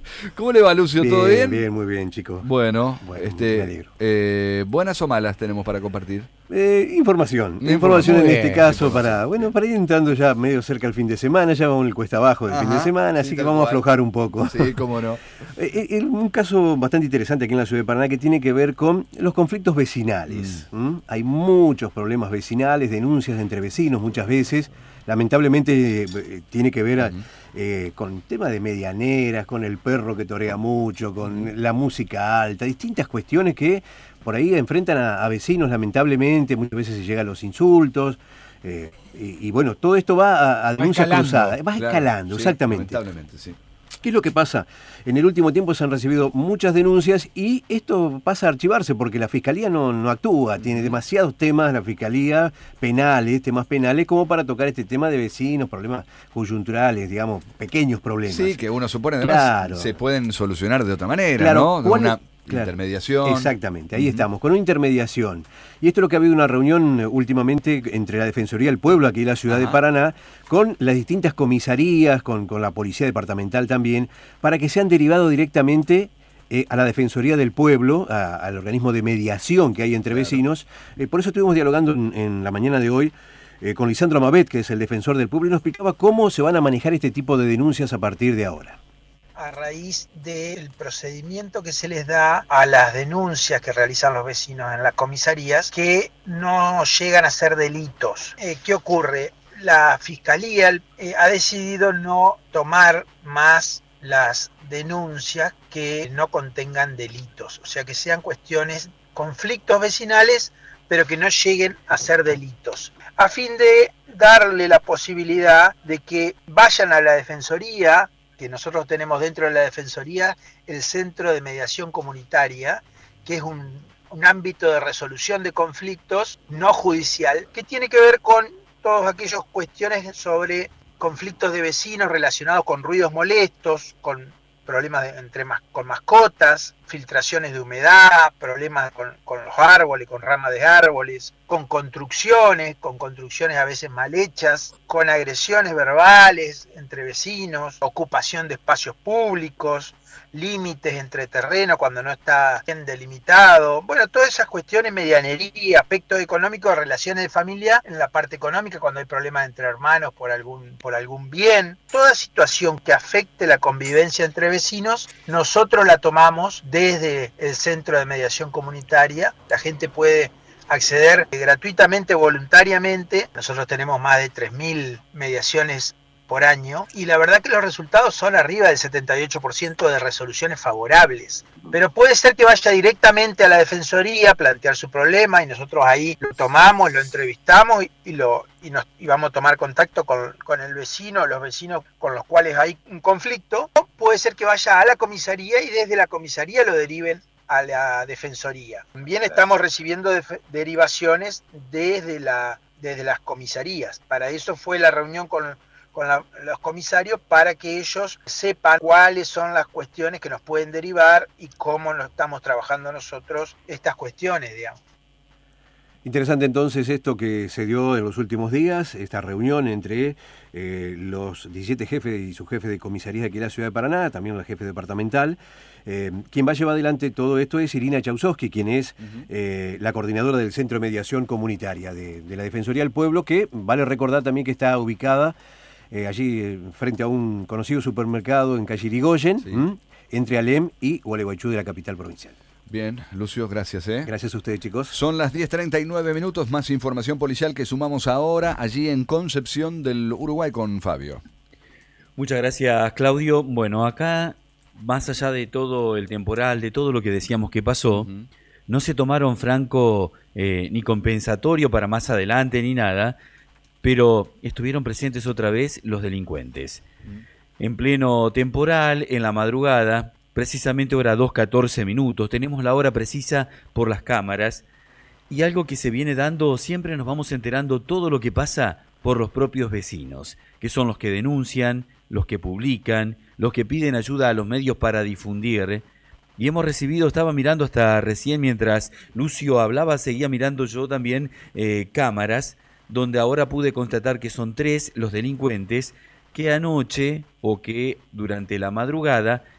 ¿Cómo le va, Lucio? ¿Todo bien? Bien, muy bien, chicos. Bueno, Bueno, este, me alegro. eh, ¿buenas o malas tenemos para compartir? Eh, información, Información. información en Muy este bien, caso para, bueno, para ir entrando ya medio cerca al fin de semana, ya vamos en el cuesta abajo del Ajá, fin de semana, así sí, que tal vamos cual. a aflojar un poco. Sí, cómo no. Eh, eh, un caso bastante interesante aquí en la ciudad de Paraná que tiene que ver con los conflictos vecinales. Mm. ¿Mm? Hay muchos problemas vecinales, denuncias entre vecinos muchas veces. Lamentablemente eh, tiene que ver a- eh, con tema de medianeras, con el perro que torea mucho, con la música alta, distintas cuestiones que por ahí enfrentan a, a vecinos lamentablemente, muchas veces se llega a los insultos. eh, y, y bueno, todo esto va a, a denuncia escalando, cruzada, va Claro, escalando, sí, exactamente. Lamentablemente, sí. ¿Qué es lo que pasa? En el último tiempo se han recibido muchas denuncias y esto pasa a archivarse porque la Fiscalía no, no actúa, tiene demasiados temas, la Fiscalía, penales, temas penales, como para tocar este tema de vecinos, problemas coyunturales, digamos, pequeños problemas. Sí, que uno supone además Claro. se pueden solucionar de otra manera, Claro, ¿no? De ¿cuál una es? Claro. intermediación. Exactamente, ahí Ujú. estamos, con una intermediación. Y esto es lo que ha habido una reunión eh, últimamente entre la Defensoría del Pueblo, aquí en la ciudad de Ajá. Paraná, con las distintas comisarías, con, con la Policía Departamental también, para que sean derivados directamente eh, a la Defensoría del Pueblo, a- al organismo de mediación que hay entre vecinos. Eh, por eso estuvimos dialogando en, en la mañana de hoy eh, con Lisandro Mabet, que es el defensor del pueblo, y nos explicaba cómo se van a manejar este tipo de denuncias a partir de ahora. A raíz del procedimiento que se les da a las denuncias que realizan los vecinos en las comisarías que no llegan a ser delitos. Eh, ¿Qué ocurre? La Fiscalía eh, ha decidido no tomar más las denuncias que no contengan delitos, o sea, que sean cuestiones, conflictos vecinales, pero que no lleguen a ser delitos, a fin de darle la posibilidad de que vayan a la Defensoría, que nosotros tenemos dentro de la Defensoría el Centro de Mediación Comunitaria, que es un, un ámbito de resolución de conflictos no judicial, que tiene que ver con todas aquellas cuestiones sobre conflictos de vecinos relacionados con ruidos molestos, con problemas de- entre mas- con mascotas, filtraciones de humedad, problemas con, con los árboles, con ramas de árboles, con construcciones, con construcciones a veces mal hechas, con agresiones verbales entre vecinos, ocupación de espacios públicos, límites entre terreno cuando no está bien delimitado, bueno, todas esas cuestiones, medianería, aspectos económicos, relaciones de familia, en la parte económica cuando hay problemas entre hermanos por algún, por algún bien, toda situación que afecte la convivencia entre vecinos, nosotros la tomamos desde el Centro de Mediación Comunitaria, la gente puede acceder gratuitamente, voluntariamente, nosotros tenemos más de tres mil mediaciones por año y la verdad que los resultados son arriba del setenta y ocho por ciento de resoluciones favorables, pero puede ser que vaya directamente a la Defensoría a plantear su problema y nosotros ahí lo tomamos, lo entrevistamos y, y lo, y, nos, y vamos a tomar contacto con, con el vecino, los vecinos con los cuales hay un conflicto, o puede ser que vaya a la comisaría y desde la comisaría lo deriven a la Defensoría. También estamos recibiendo def- derivaciones desde, la, desde las comisarías, para eso fue la reunión con con la- los comisarios para que ellos sepan cuáles son las cuestiones que nos pueden derivar y cómo lo estamos trabajando nosotros estas cuestiones, digamos. Interesante entonces esto que se dio en los últimos días, esta reunión entre eh, los diecisiete jefes y su jefe de comisaría aquí en la ciudad de Paraná, también la jefe departamental. Eh, quien va a llevar adelante todo esto es Irina Chausowski, quien es eh, la coordinadora del Centro de Mediación Comunitaria de, de la Defensoría del Pueblo, que vale recordar también que está ubicada eh, allí eh, frente a un conocido supermercado en calle Irigoyen, Sí. ¿m? entre Alem y Gualeguaychú de la capital provincial. Bien, Lucio, gracias. ¿eh? Gracias a ustedes, chicos. Son las diez treinta y nueve minutos, más información policial que sumamos ahora allí en Concepción del Uruguay con Fabio. Muchas gracias, Claudio. Bueno, acá, más allá de todo el temporal, de todo lo que decíamos que pasó, uh-huh. no se tomaron, Franco, eh, ni compensatorio para más adelante ni nada, pero estuvieron presentes otra vez los delincuentes. Uh-huh. En pleno temporal, en la madrugada, precisamente hora dos catorce minutos, tenemos la hora precisa por las cámaras, y algo que se viene dando, siempre nos vamos enterando todo lo que pasa por los propios vecinos, que son los que denuncian, los que publican, los que piden ayuda a los medios para difundir. Y hemos recibido, estaba mirando hasta recién mientras Lucio hablaba, seguía mirando yo también eh, cámaras, donde ahora pude constatar que son tres los delincuentes que anoche o que durante la madrugada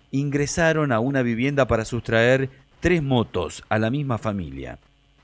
ingresaron a una vivienda para sustraer tres motos a la misma familia.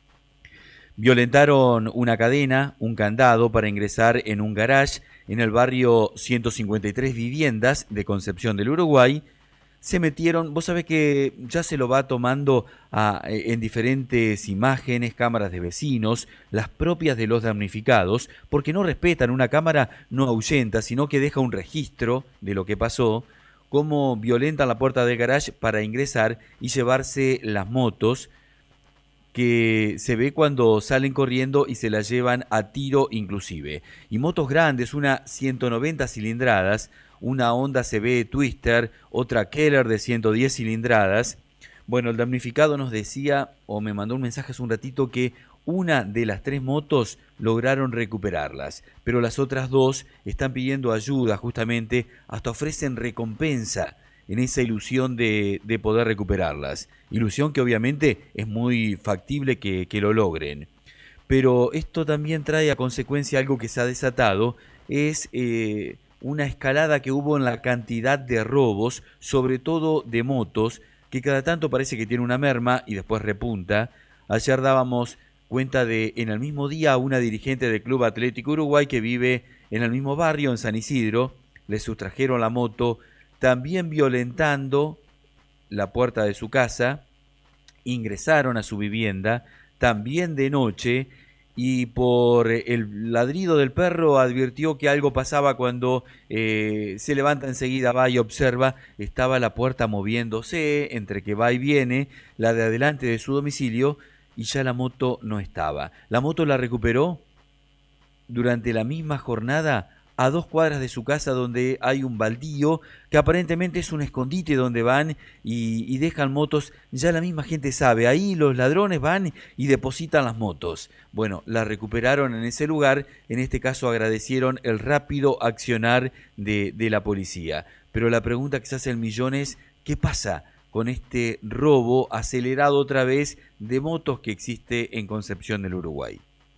Violentaron una cadena, un candado para ingresar en un garage en el barrio ciento cincuenta y tres Viviendas de Concepción del Uruguay. Se metieron, vos sabés que ya se lo va tomando a, en diferentes imágenes, cámaras de vecinos, las propias de los damnificados, porque no respetan, una cámara no ahuyenta, sino que deja un registro de lo que pasó, cómo violentan la puerta del garage para ingresar y llevarse las motos, que se ve cuando salen corriendo y se las llevan a tiro inclusive. Y motos grandes, una ciento noventa cilindradas, una Honda C B Twister, otra Keller de ciento diez cilindradas. Bueno, el damnificado nos decía, o me mandó un mensaje hace un ratito, que una de las tres motos lograron recuperarlas, pero las otras dos están pidiendo ayuda justamente, hasta ofrecen recompensa en esa ilusión de, de poder recuperarlas. Ilusión que obviamente es muy factible que, que lo logren. Pero esto también trae a consecuencia algo que se ha desatado, es eh, una escalada que hubo en la cantidad de robos, sobre todo de motos, que cada tanto parece que tiene una merma y después repunta. Ayer dábamos cuenta de, en el mismo día, una dirigente del Club Atlético Uruguay que vive en el mismo barrio, en San Isidro, le sustrajeron la moto, también violentando la puerta de su casa, ingresaron a su vivienda, también de noche, y por el ladrido del perro advirtió que algo pasaba cuando eh, se levanta enseguida, va y observa, estaba la puerta moviéndose, entre que va y viene, la de adelante de su domicilio, y ya la moto no estaba. La moto la recuperó durante la misma jornada a dos cuadras de su casa, donde hay un baldío que aparentemente es un escondite donde van y, y dejan motos. Ya la misma gente sabe, ahí los ladrones van y depositan las motos. Bueno, la recuperaron en ese lugar, en este caso agradecieron el rápido accionar de, de la policía. Pero la pregunta que se hace el millón es, ¿qué pasa con este robo acelerado otra vez de motos que existe en Concepción del Uruguay?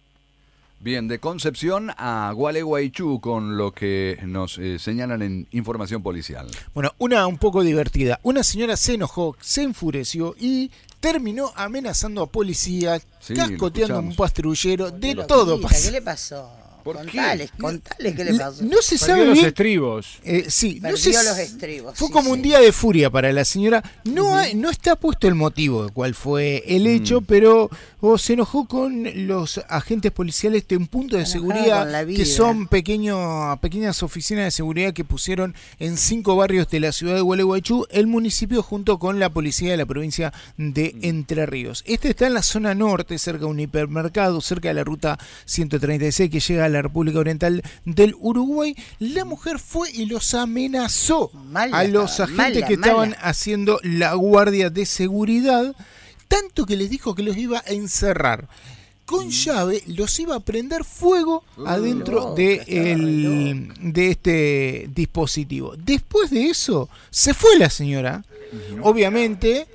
Bien, de Concepción a Gualeguaychú con lo que nos eh, señalan en información policial. Bueno, una un poco divertida. Una señora se enojó, se enfureció y terminó amenazando a policías, sí, cascoteando a un patrullero, de Pero, todo hija, pasó. ¿qué le pasó? ¿Por contales, qué? contales qué le pasó. No se sabe Perdió bien. los estribos. Eh, sí, Perdió no se, los estribos. Fue sí, como sí. un día de furia para la señora. No, uh-huh. hay, no está puesto el motivo de cuál fue el hecho, mm. pero oh, se enojó con los agentes policiales de un punto de Enojada seguridad que son pequeño, pequeñas oficinas de seguridad que pusieron en cinco barrios de la ciudad de Gualeguaychú, el municipio junto con la policía de la provincia de Entre Ríos. Este está en la zona norte, cerca de un hipermercado, cerca de la ruta ciento treinta y seis que llega a la República Oriental del Uruguay. La mujer fue y los amenazó mala, a los agentes mala, que estaban mala. haciendo la guardia de seguridad, tanto que les dijo que los iba a encerrar con llave, los iba a prender fuego adentro de, el, de este dispositivo. Después de eso se fue la señora. Obviamente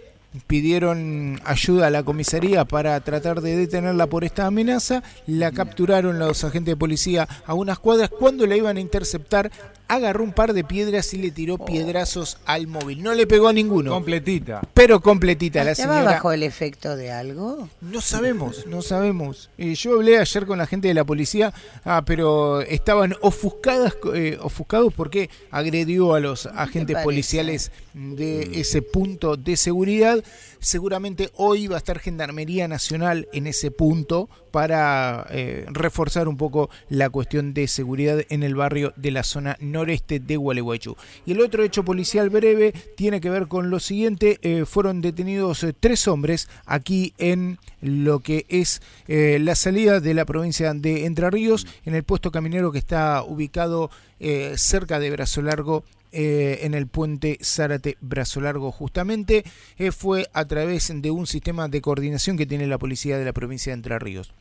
pidieron ayuda a la comisaría para tratar de detenerla por esta amenaza. La capturaron los agentes de policía a unas cuadras. Cuando la iban a interceptar, agarró un par de piedras y le tiró piedrazos al móvil. No le pegó a ninguno. Completita. Pero completita la señora. ¿Estaba bajo el efecto de algo? No sabemos, no sabemos. Eh, yo hablé ayer con la gente de la policía, ah, pero estaban ofuscadas, eh, ofuscados porque agredió a los agentes policiales de ese punto de seguridad. Seguramente hoy va a estar Gendarmería Nacional en ese punto para eh, reforzar un poco la cuestión de seguridad en el barrio de la zona noreste de Gualeguaychú. Y el otro hecho policial breve tiene que ver con lo siguiente. Eh, fueron detenidos eh, tres hombres aquí en lo que es eh, la salida de la provincia de Entre Ríos, en el puesto caminero que está ubicado eh, cerca de Brazo Largo, Eh, en el puente Zárate Brazo Largo justamente. Eh, fue a través de un sistema de coordinación que tiene la policía de la provincia de Entre Ríos.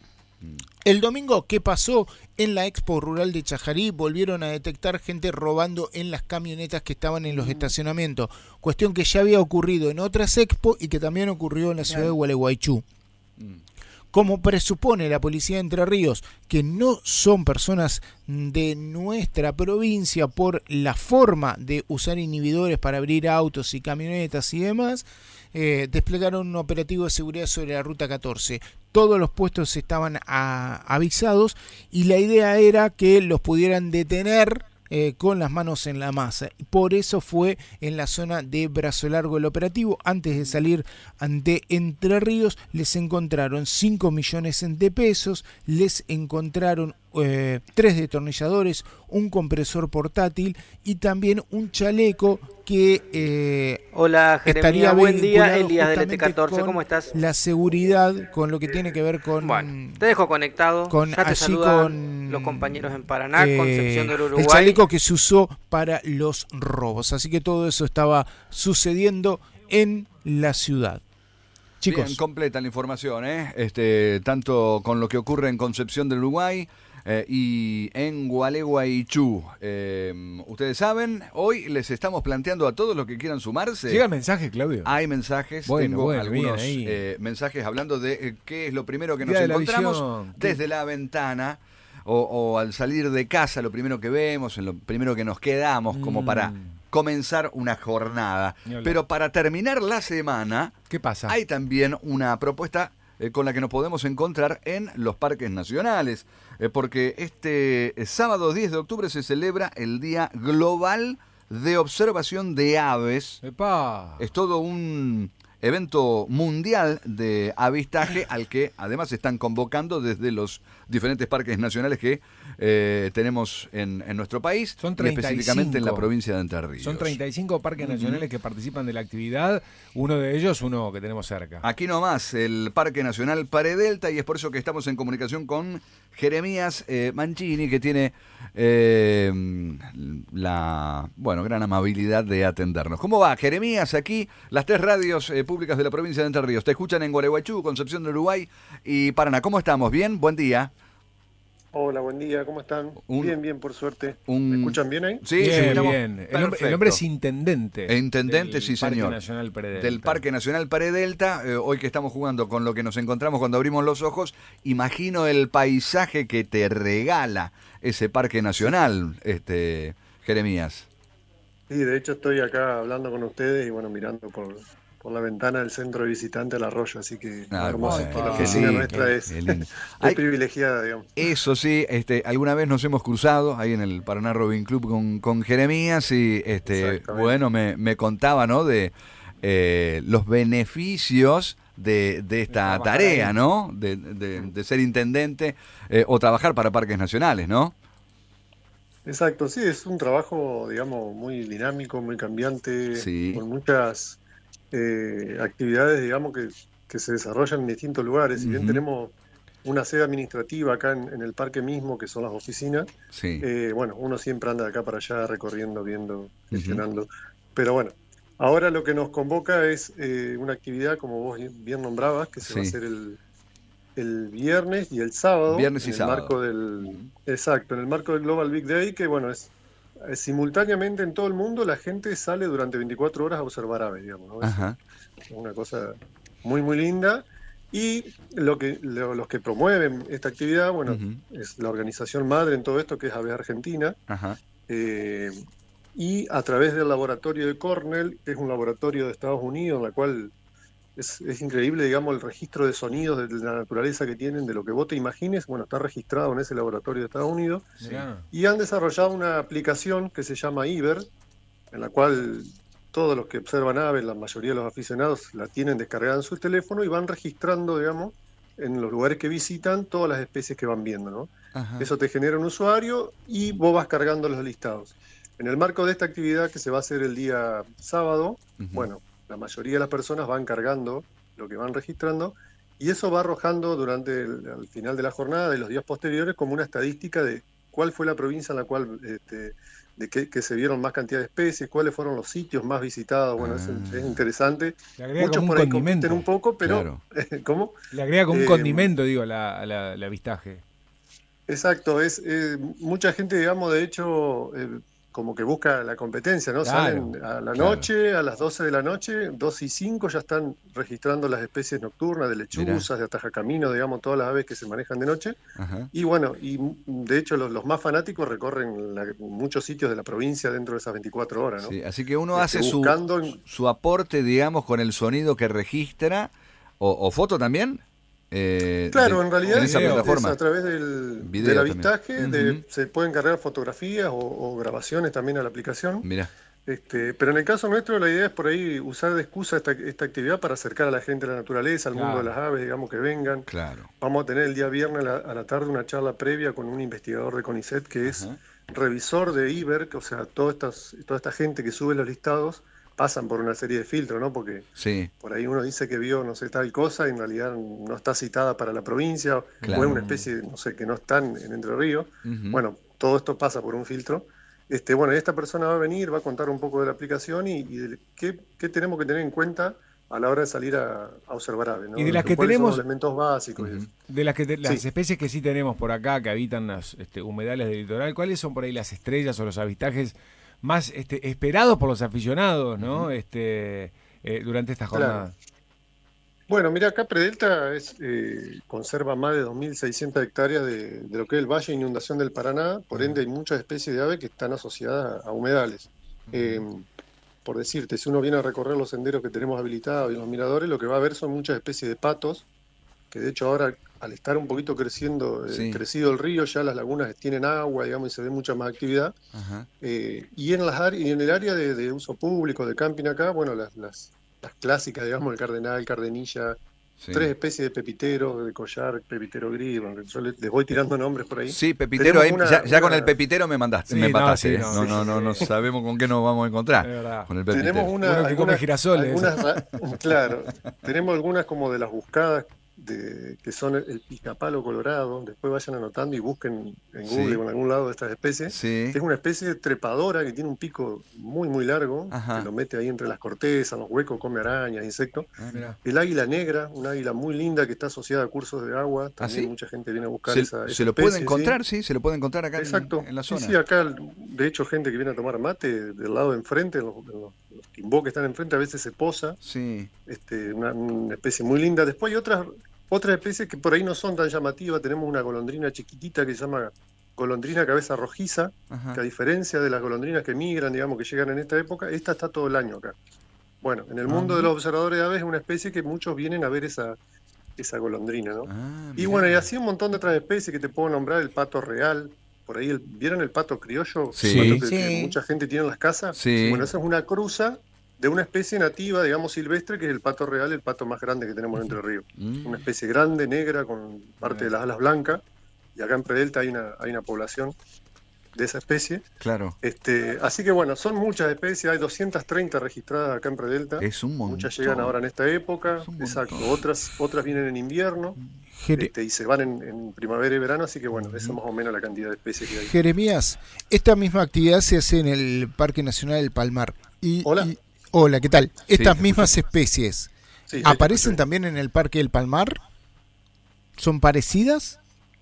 El domingo, ¿qué pasó? En la Expo Rural de Chajarí volvieron a detectar gente robando en las camionetas que estaban en los estacionamientos, cuestión que ya había ocurrido en otras Expo y que también ocurrió en la ciudad de Gualeguaychú. como presupone la policía de Entre Ríos, que no son personas de nuestra provincia por la forma de usar inhibidores para abrir autos y camionetas y demás, eh, desplegaron un operativo de seguridad sobre la ruta catorce. Todos los puestos estaban a, avisados y la idea era que los pudieran detener Eh, con las manos en la masa. Por eso fue en la zona de Brazo Largo el operativo. Antes de salir ante Entre Ríos, les encontraron cinco millones de pesos, les encontraron eh, tres destornilladores, un compresor portátil y también un chaleco que eh, Hola Jeremías, estaría buen día, vinculado Elías del E T justamente catorce, con ¿cómo estás? la seguridad, con lo que tiene que ver con... Bueno, te dejo conectado, con, ya te allí saludan con los compañeros en Paraná, eh, Concepción del Uruguay. el chaleco que se usó para los robos. Así que todo eso estaba sucediendo en la ciudad. Chicos. Bien, completa la información, ¿eh? Este, tanto con lo que ocurre en Concepción del Uruguay eh, y en Gualeguaychú. Eh, ustedes saben, hoy les estamos planteando a todos los que quieran sumarse. ¿Llega el mensaje, Claudio? Hay mensajes, Bueno, tengo bueno, algunos bien ahí. eh, mensajes hablando de eh, qué es lo primero que nos Día de la encontramos visión. desde la ventana. O, o al salir de casa, lo primero que vemos, en lo primero que nos quedamos, como Mm. para comenzar una jornada. Ni hablar. Pero para terminar la semana, ¿qué pasa? Hay también una propuesta eh, con la que nos podemos encontrar en los parques nacionales, eh, porque este eh, sábado diez de octubre se celebra el Día Global de Observación de Aves. ¡Epa! Es todo un evento mundial de avistaje al que además están convocando desde los diferentes parques nacionales que eh, tenemos en, en nuestro país. Son y treinta y cinco. específicamente en la provincia de Entre Ríos. Son treinta y cinco parques Ujú. nacionales que participan de la actividad, uno de ellos uno que tenemos cerca. Aquí nomás, el Parque Nacional Paredelta, y es por eso que estamos en comunicación con Jeremías eh, Mancini, que tiene eh, la bueno gran amabilidad de atendernos. ¿Cómo va, Jeremías? Aquí las tres radios eh, públicas de la provincia de Entre Ríos. Te escuchan en Gualeguaychú, Concepción del Uruguay y Paraná. ¿Cómo estamos? ¿Bien? Buen día. Hola, buen día, ¿cómo están? Un- bien, bien, por suerte. un- ¿Me escuchan bien ahí? Sí, Bien, sí, escuchamos bien. El hombre, perfecto. el hombre es intendente. Intendente, del sí, Parque señor. Nacional Paredelta. Del Parque Nacional Paredelta, eh, hoy que estamos jugando con lo que nos encontramos cuando abrimos los ojos, imagino el paisaje que te regala ese Parque Nacional, este Jeremías. Sí, de hecho estoy acá hablando con ustedes y bueno, mirando por, por la ventana del centro de visitantes del arroyo, así que Ah, hermoso. bueno, que la qué oficina lindo, nuestra qué- es, qué lindo. es Hay- privilegiada, digamos. Eso sí, este, alguna vez nos hemos cruzado ahí en el Paraná Robin Club con, con Jeremías y este, Exactamente. bueno, me, me contaba, ¿no? De eh, los beneficios de, de esta trabajar tarea, ahí. ¿no? De, de- de ser intendente eh, o trabajar para parques nacionales, ¿no? Exacto, sí, es un trabajo, digamos, muy dinámico, muy cambiante, Sí. con muchas eh, actividades, digamos, que, que se desarrollan en distintos lugares. Si bien Ujú. tenemos una sede administrativa acá en, en el parque mismo, que son las oficinas, Sí. eh, bueno, uno siempre anda de acá para allá recorriendo, viendo, gestionando. Pero bueno, ahora lo que nos convoca es eh, una actividad, como vos bien nombrabas, que se va a Sí. hacer el, el viernes y el sábado. Viernes y en el sábado. marco del, exacto, en el marco del Global Big Day, que bueno, es eh, simultáneamente en todo el mundo la gente sale durante veinticuatro horas a observar aves, digamos, ¿no? Es Ajá. una cosa muy, muy linda. Y lo que, lo- los que promueven esta actividad, bueno, Ujú. es la organización madre en todo esto, que es Aves Argentina, Ajá. eh, y a través del laboratorio de Cornell, que es un laboratorio de Estados Unidos, en la cual es, es increíble, digamos, el registro de sonidos de la naturaleza que tienen, de lo que vos te imagines, bueno, está registrado en ese laboratorio de Estados Unidos, Mirá. y han desarrollado una aplicación que se llama Iber, en la cual todos los que observan aves, la mayoría de los aficionados, la tienen descargada en su teléfono y van registrando, digamos, en los lugares que visitan, todas las especies que van viendo, ¿no? Ajá. Eso te genera un usuario y vos vas cargando los listados. En el marco de esta actividad que se va a hacer el día sábado, Ujú. bueno, la mayoría de las personas van cargando lo que van registrando y eso va arrojando durante el al final de la jornada y los días posteriores como una estadística de cuál fue la provincia en la cual este, de que, que se vieron más cantidad de especies, cuáles fueron los sitios más visitados. Bueno, es, es interesante. Le agrega Muchos como un por ahí condimento. compiten un poco, pero Claro. ¿cómo? Le agrega como un Eh, condimento, digo, a la, a la- al avistaje. Exacto, es eh, mucha gente, digamos, de hecho, eh, como que busca la competencia, ¿no? Claro, Salen a la claro. noche, a las doce de la noche, dos y cinco ya están registrando las especies nocturnas de lechuzas, de atajacamino, digamos, todas las aves que se manejan de noche. Ajá. Y bueno, y de hecho los, los más fanáticos recorren la- muchos sitios de la provincia dentro de esas veinticuatro horas, ¿no? Sí, así que uno Este, hace su, buscando en- su aporte, digamos, con el sonido que registra, o, o foto también. eh, Claro, de- en realidad en esa es, plataforma. es a través del, Video del también. avistaje, de- Ujú. se pueden cargar fotografías o, o grabaciones también a la aplicación. Mira. Este, pero en el caso nuestro la idea es por ahí usar de excusa esta, esta actividad para acercar a la gente a la naturaleza, al mundo de las aves, digamos, que vengan. Claro. Vamos a tener el día viernes a la, a la tarde una charla previa con un investigador de CONICET que es revisor de I B E R C, o sea, toda, estas, toda esta gente que sube los listados pasan por una serie de filtros, ¿no? Porque Sí. por ahí uno dice que vio, no sé, tal cosa y en realidad no está citada para la provincia, Claro. o es una especie, no sé, que no están en Entre Ríos. Ujú. Bueno, todo esto pasa por un filtro. Este, bueno, esta persona va a venir, va a contar un poco de la aplicación y, y de qué, qué tenemos que tener en cuenta a la hora de salir a, a observar aves, ¿no? Y de las que ¿Cuáles son tenemos- los elementos básicos. y eso. De las, que te- las Sí. especies que sí tenemos por acá, que habitan las este, humedales del litoral, ¿cuáles son por ahí las estrellas o los avistajes más este, esperados por los aficionados, ¿no? este, eh, durante esta Claro. jornada? Bueno, mira, acá Predelta es, eh, conserva más de dos mil seiscientas hectáreas de, de lo que es el Valle de Inundación del Paraná, por ende hay muchas especies de aves que están asociadas a, a humedales. Eh, por decirte, si uno viene a recorrer los senderos que tenemos habilitados y los miradores, lo que va a ver son muchas especies de patos, que de hecho ahora, al estar un poquito creciendo, eh, Sí. crecido el río, ya las lagunas tienen agua, digamos, y se ve mucha más actividad. Ajá. Eh, y, en las áreas- y en el área de, de uso público, de camping acá, bueno, las, las, las clásicas, digamos, el cardenal, cardenilla, Sí. tres especies de pepitero, de collar, pepitero gris, bueno, yo le- les voy tirando nombres por ahí. Sí, pepitero, ahí, Tenemos una- ya, ya con una- el pepitero me mandaste, Sí, me no, mataste. sí, eh. no, No, sí, no, no, no sabemos con qué nos vamos a encontrar. Es verdad. Con el pepitero. Tenemos una, Uno que come algunas, girasoles. algunas ra- claro, tenemos algunas como de las buscadas de, que son el, el piscapalo colorado, después vayan anotando y busquen en Sí. Google o en algún lado de estas especies, Sí. que es una especie de trepadora que tiene un pico muy muy largo, Ajá. que lo mete ahí entre las cortezas, los huecos, come arañas, insectos. Ah, mira. El águila negra, una águila muy linda que está asociada a cursos de agua, también sí? mucha gente viene a buscar Se, esa, se esa lo puede especie, encontrar, ¿sí? sí, se lo puede encontrar acá en- Exacto. en, la Sí, zona. sí, acá, de hecho, gente que viene a tomar mate del lado de enfrente, en los, en los, los timbó que están enfrente, a veces se posa. Sí. Este, una, una especie muy linda. Después hay otras, otras especies que por ahí no son tan llamativas. Tenemos una golondrina chiquitita que se llama golondrina cabeza rojiza, Ajá. que a diferencia de las golondrinas que migran, digamos, que llegan en esta época, esta está todo el año acá. Bueno, en el mundo de los observadores de aves es una especie que muchos vienen a ver esa, esa golondrina, ¿no? Ah, Y bueno, y así un montón de otras especies que te puedo nombrar, el pato real, por ahí, el, ¿vieron el pato criollo? Sí. El pato que, que Sí. mucha gente tiene en las casas. Sí. Bueno, esa es una cruza de una especie nativa, digamos silvestre, que es el pato real, el pato más grande que tenemos en Entre Ríos. Mm. Una especie grande, negra, con parte de las alas blancas, y acá en Predelta hay una, hay una población de esa especie. Claro. Este, así que bueno, son muchas especies, hay doscientas treinta registradas acá en Predelta. Es un montón. Muchas llegan ahora en esta época, exacto. Otras, otras vienen en invierno Jere- este, y se van en, en primavera y verano, así que bueno, esa es más o menos la cantidad de especies que hay. Jeremías, esta misma actividad se hace en el Parque Nacional del Palmar. Y, Hola. y- hola, ¿qué tal? Sí, Estas te mismas especies, Sí, sí, te ¿aparecen escucho. también en el Parque del Palmar? ¿Son parecidas?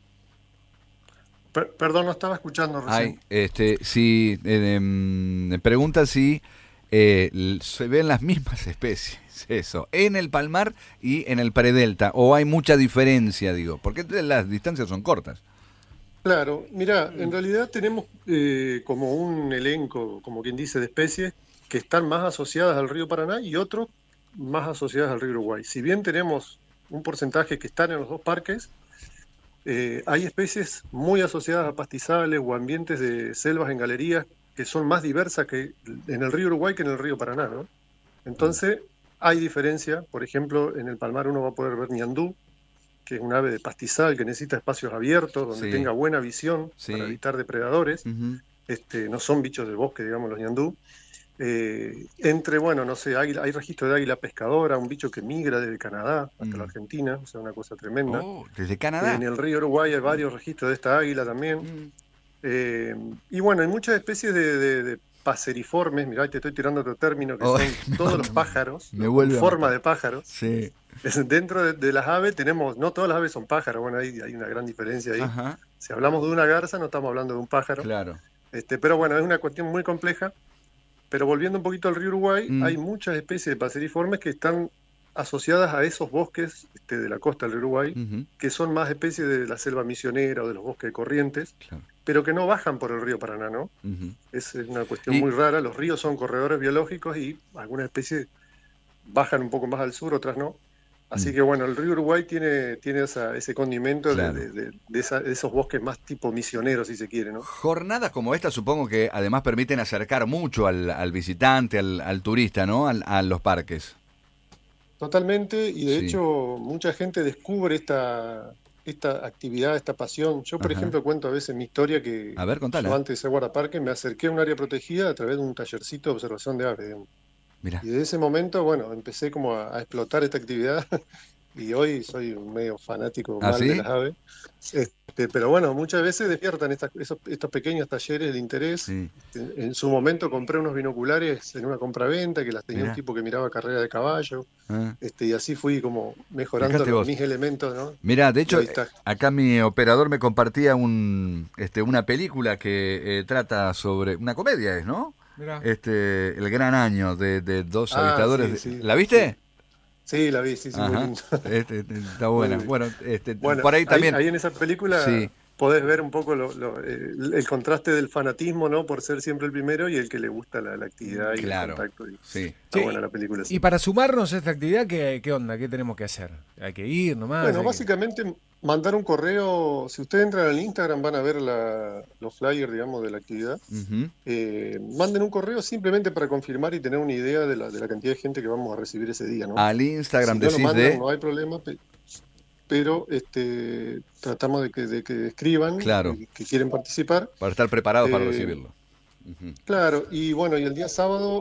Per- perdón, no estaba escuchando recién. Ay, este, si eh, em, me pregunta si eh, l- se ven las mismas especies, eso, en el Palmar y en el Predelta, o hay mucha diferencia, digo, porque las distancias son cortas. Claro, mira, en realidad tenemos eh, como un elenco, como quien dice, de especies que están más asociadas al río Paraná y otros más asociadas al río Uruguay. Si bien tenemos un porcentaje que están en los dos parques, eh, hay especies muy asociadas a pastizales o ambientes de selvas en galerías que son más diversas que en el río Uruguay que en el río Paraná, ¿no? Entonces, hay diferencia. Por ejemplo, en el Palmar uno va a poder ver ñandú, que es un ave de pastizal que necesita espacios abiertos, donde Sí. tenga buena visión Sí. para evitar depredadores. Ujú. Este, no son bichos del bosque, digamos, los ñandú. Eh, entre, bueno, no sé, águila- hay registro de águila pescadora, un bicho que migra desde Canadá hasta Mm. la Argentina, o sea, una cosa tremenda. Oh, desde Canadá. En el río Uruguay hay varios registros de esta águila también. Mm. Eh, y bueno, hay muchas especies de, de- de paseriformes, mirá, te estoy tirando otro término, que Oh, son todos los pájaros, me con vuelve a forma matar. de pájaros. Sí. Es- Dentro de, de las aves tenemos, no todas las aves son pájaros, bueno, hay, hay una gran diferencia ahí. Ajá. Si hablamos de una garza, no estamos hablando de un pájaro. Claro. Este, pero bueno, es una cuestión muy compleja. Pero volviendo un poquito al río Uruguay, Mm. hay muchas especies de paseriformes que están asociadas a esos bosques este, de la costa del Uruguay, Ujú. que son más especies de la selva misionera o de los bosques de Corrientes, Claro. pero que no bajan por el río Paraná, ¿no? Ujú. Es una cuestión Y- muy rara. Los ríos son corredores biológicos y algunas especies bajan un poco más al sur, otras no. Así Mm. que bueno, el río Uruguay tiene, tiene esa- ese condimento de- Claro. de, de- de esa- de esos bosques más tipo misioneros, si se quiere, ¿no? Jornadas como esta supongo que además permiten acercar mucho al, al visitante, al, al turista, ¿no? Al- a los parques. Totalmente, y de Sí. hecho mucha gente descubre esta, esta actividad, esta pasión. Yo, por Ajá. ejemplo, cuento a veces mi historia que A ver, contala. yo antes de ser guardaparque me acerqué a un área protegida a través de un tallercito de observación de aves, digamos. Mirá. Y desde ese momento, bueno, empecé como a, a explotar esta actividad y hoy soy un medio fanático ¿Ah, mal sí? de las aves. Este, pero bueno, muchas veces despiertan estas- esos, estos pequeños talleres de interés. Sí. En, en su momento compré unos binoculares en una compraventa que las tenía Mirá. un tipo que miraba carrera de caballo. Ah. Este, y así fui como mejorando Fíjate los- vos. mis elementos, ¿no? Mira, de hecho, Ahí está. acá mi operador me compartía un, este, una película que eh, trata sobre una comedia, ¿es, no? Mirá. Este, El Gran Año de, de dos Ah, habitadores. sí, de- sí. ¿La viste? Sí, la vi, sí, sí, muy Ajá. lindo. Este, este, está buena. Muy bien. Bueno, este, Bueno, por ahí también. Ahí, en esa película Sí. podés ver un poco lo- lo- eh, el, el contraste del fanatismo, ¿no? Por ser siempre el primero y el que le gusta la, la actividad y Claro. el contacto. Y, Sí. está Sí, buena la película. sí. Y para sumarnos a esta actividad, ¿qué, qué onda? ¿Qué tenemos que hacer? ¿Hay que ir nomás? Bueno, ¿Hay que- básicamente mandar un correo. Si ustedes entran al Instagram van a ver la- los flyers, digamos, de la actividad. Ujú. Eh, manden un correo simplemente para confirmar y tener una idea de la, de la cantidad de gente que vamos a recibir ese día, ¿no? Al Instagram Si no lo decís mandan, de. no hay problema, pe- pero este, tratamos de que, de que escriban Claro. que, que quieren participar. Para estar preparados para Eh, recibirlo. Ujú. Claro, y bueno, y el día sábado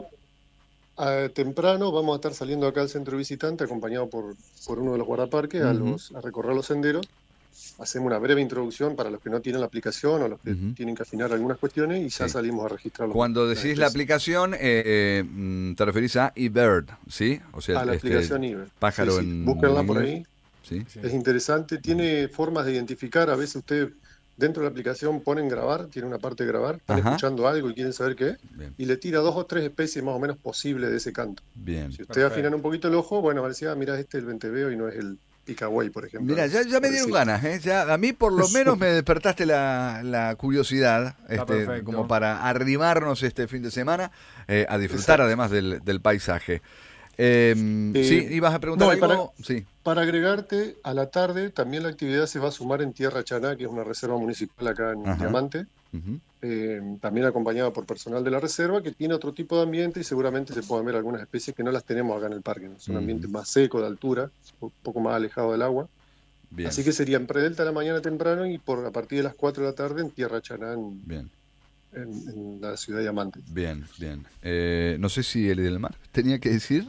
a- temprano vamos a estar saliendo acá al centro visitante acompañado por, por uno de los guardaparques a, Ujú. los, a recorrer los senderos. Hacemos una breve introducción para los que no tienen la aplicación o los que Ujú. tienen que afinar algunas cuestiones y ya Sí. salimos a registrarlo. Cuando decís la aplicación, eh, eh, mm, te referís a eBird, ¿sí? O sea, A la este, aplicación eBird. Pájaro Sí, sí. en Búsquenla por inglés. ahí. Sí. Es interesante, tiene formas de identificar, a veces usted dentro de la aplicación ponen grabar, tiene una parte de grabar, están Ajá. escuchando algo y quieren saber qué es, Bien. y le tira dos o tres especies más o menos posibles de ese canto. Bien. Si usted Perfecto. afinan un poquito el ojo, bueno, va a decir, ah, mira, este es el venteveo y no es el picahuay, por ejemplo. Mira, ya, ya me Por dieron decir. ganas, ¿eh? Ya, a mí por lo menos me despertaste la, la curiosidad, este, perfecto. como para arrimarnos este fin de semana eh, a disfrutar Exacto. además del, del paisaje. Eh, Eh, sí, ibas a preguntar no, y algo. Sí. Para agregarte, a la tarde también la actividad se va a sumar en Tierra Chaná, que es una reserva municipal acá en Ajá. Diamante, Ujú. eh, también acompañada por personal de la reserva, que tiene otro tipo de ambiente y seguramente se pueden ver algunas especies que no las tenemos acá en el parque, ¿no? Es un Ujú. ambiente más seco, de altura, un poco más alejado del agua. Bien. Así que sería en Predelta a la mañana temprano y por a partir de las cuatro de la tarde en Tierra Chaná, en, Bien, en- en la ciudad de Diamante. bien, bien. Eh, no sé si el del mar tenía que decir.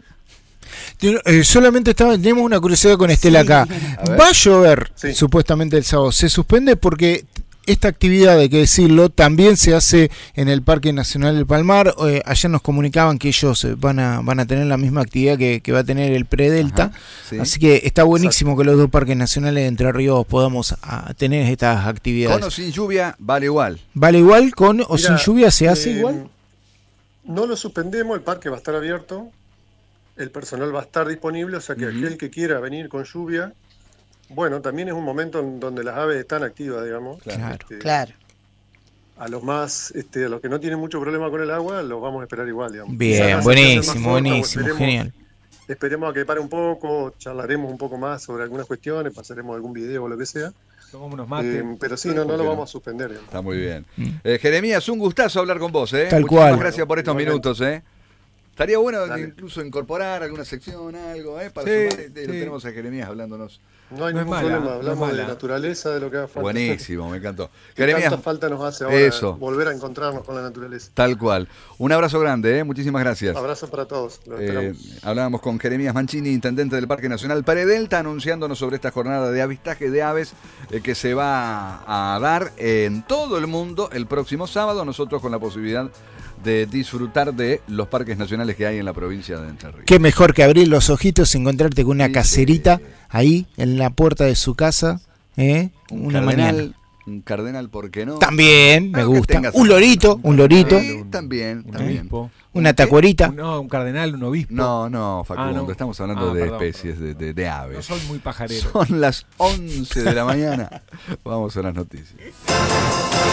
Yo, eh, solamente estaba, tenemos una curiosidad con Estela acá. A ver. Va a llover Sí. supuestamente el sábado. Se suspende porque esta actividad, hay que decirlo, también se hace en el Parque Nacional del Palmar. Eh, ayer nos comunicaban que ellos eh, van a van a tener la misma actividad que, que va a tener el Predelta. Ajá, sí. Así que está buenísimo que los dos parques nacionales de Entre Ríos podamos ah, tener estas actividades. Con o sin lluvia, vale igual. ¿Vale igual con o sin Mira, lluvia? ¿Se hace eh, igual? No lo suspendemos, el parque va a estar abierto, el personal va a estar disponible, o sea que Ujú. aquel que quiera venir con lluvia, bueno, también es un momento en donde las aves están activas, digamos. Claro. Este, Claro. A los más, este, a los que no tienen mucho problema con el agua, los vamos a esperar igual, digamos. Bien, Quizás la sesión buenísimo, sea más corta, o buenísimo, esperemos- genial. Esperemos a que pare un poco, charlaremos un poco más sobre algunas cuestiones, pasaremos algún video o lo que sea. Tomamos unos mates. Eh, pero sí, no, no ¿Por lo qué vamos no? a suspender. digamos. Está muy bien. Mm. Eh, Jeremías, un gustazo hablar con vos, ¿eh? Tal Muchísimas cual. gracias por estos Igualmente. minutos, ¿eh? Estaría bueno Dale. incluso incorporar alguna sección, algo, ¿eh? Para Sí, sumar, este, lo sí. tenemos a Jeremías hablándonos. No hay No es ningún mala, problema, no es hablamos de mala. naturaleza, de lo que haga falta. Buenísimo, me encantó. Que Jeremías, tanta falta nos hace ahora Eso. volver a encontrarnos con la naturaleza. tal cual. Un abrazo grande, ¿eh? Muchísimas gracias. Abrazo para todos. Los Eh, esperamos. hablábamos con Jeremías Mancini, intendente del Parque Nacional Predelta, anunciándonos sobre esta jornada de avistaje de aves eh, que se va a dar en todo el mundo el próximo sábado. Nosotros con la posibilidad de disfrutar de los parques nacionales que hay en la provincia de Entre Ríos. Qué mejor que abrir los ojitos y encontrarte con una Sí, caserita sí. ahí en la puerta de su casa, ¿eh? Un Una cardenal, mañana. Un cardenal, ¿por qué no? También, me Algo que gusta. tenga Un lorito, un lorito. Sí, también, Un también. obispo. Una tacuerita. Un- No, un cardenal, un obispo. No, no, Facundo, Ah, no. estamos hablando Ah, de perdón, especies, de, de, de aves. No soy muy pajarero. Son las once de la mañana. Vamos a las noticias.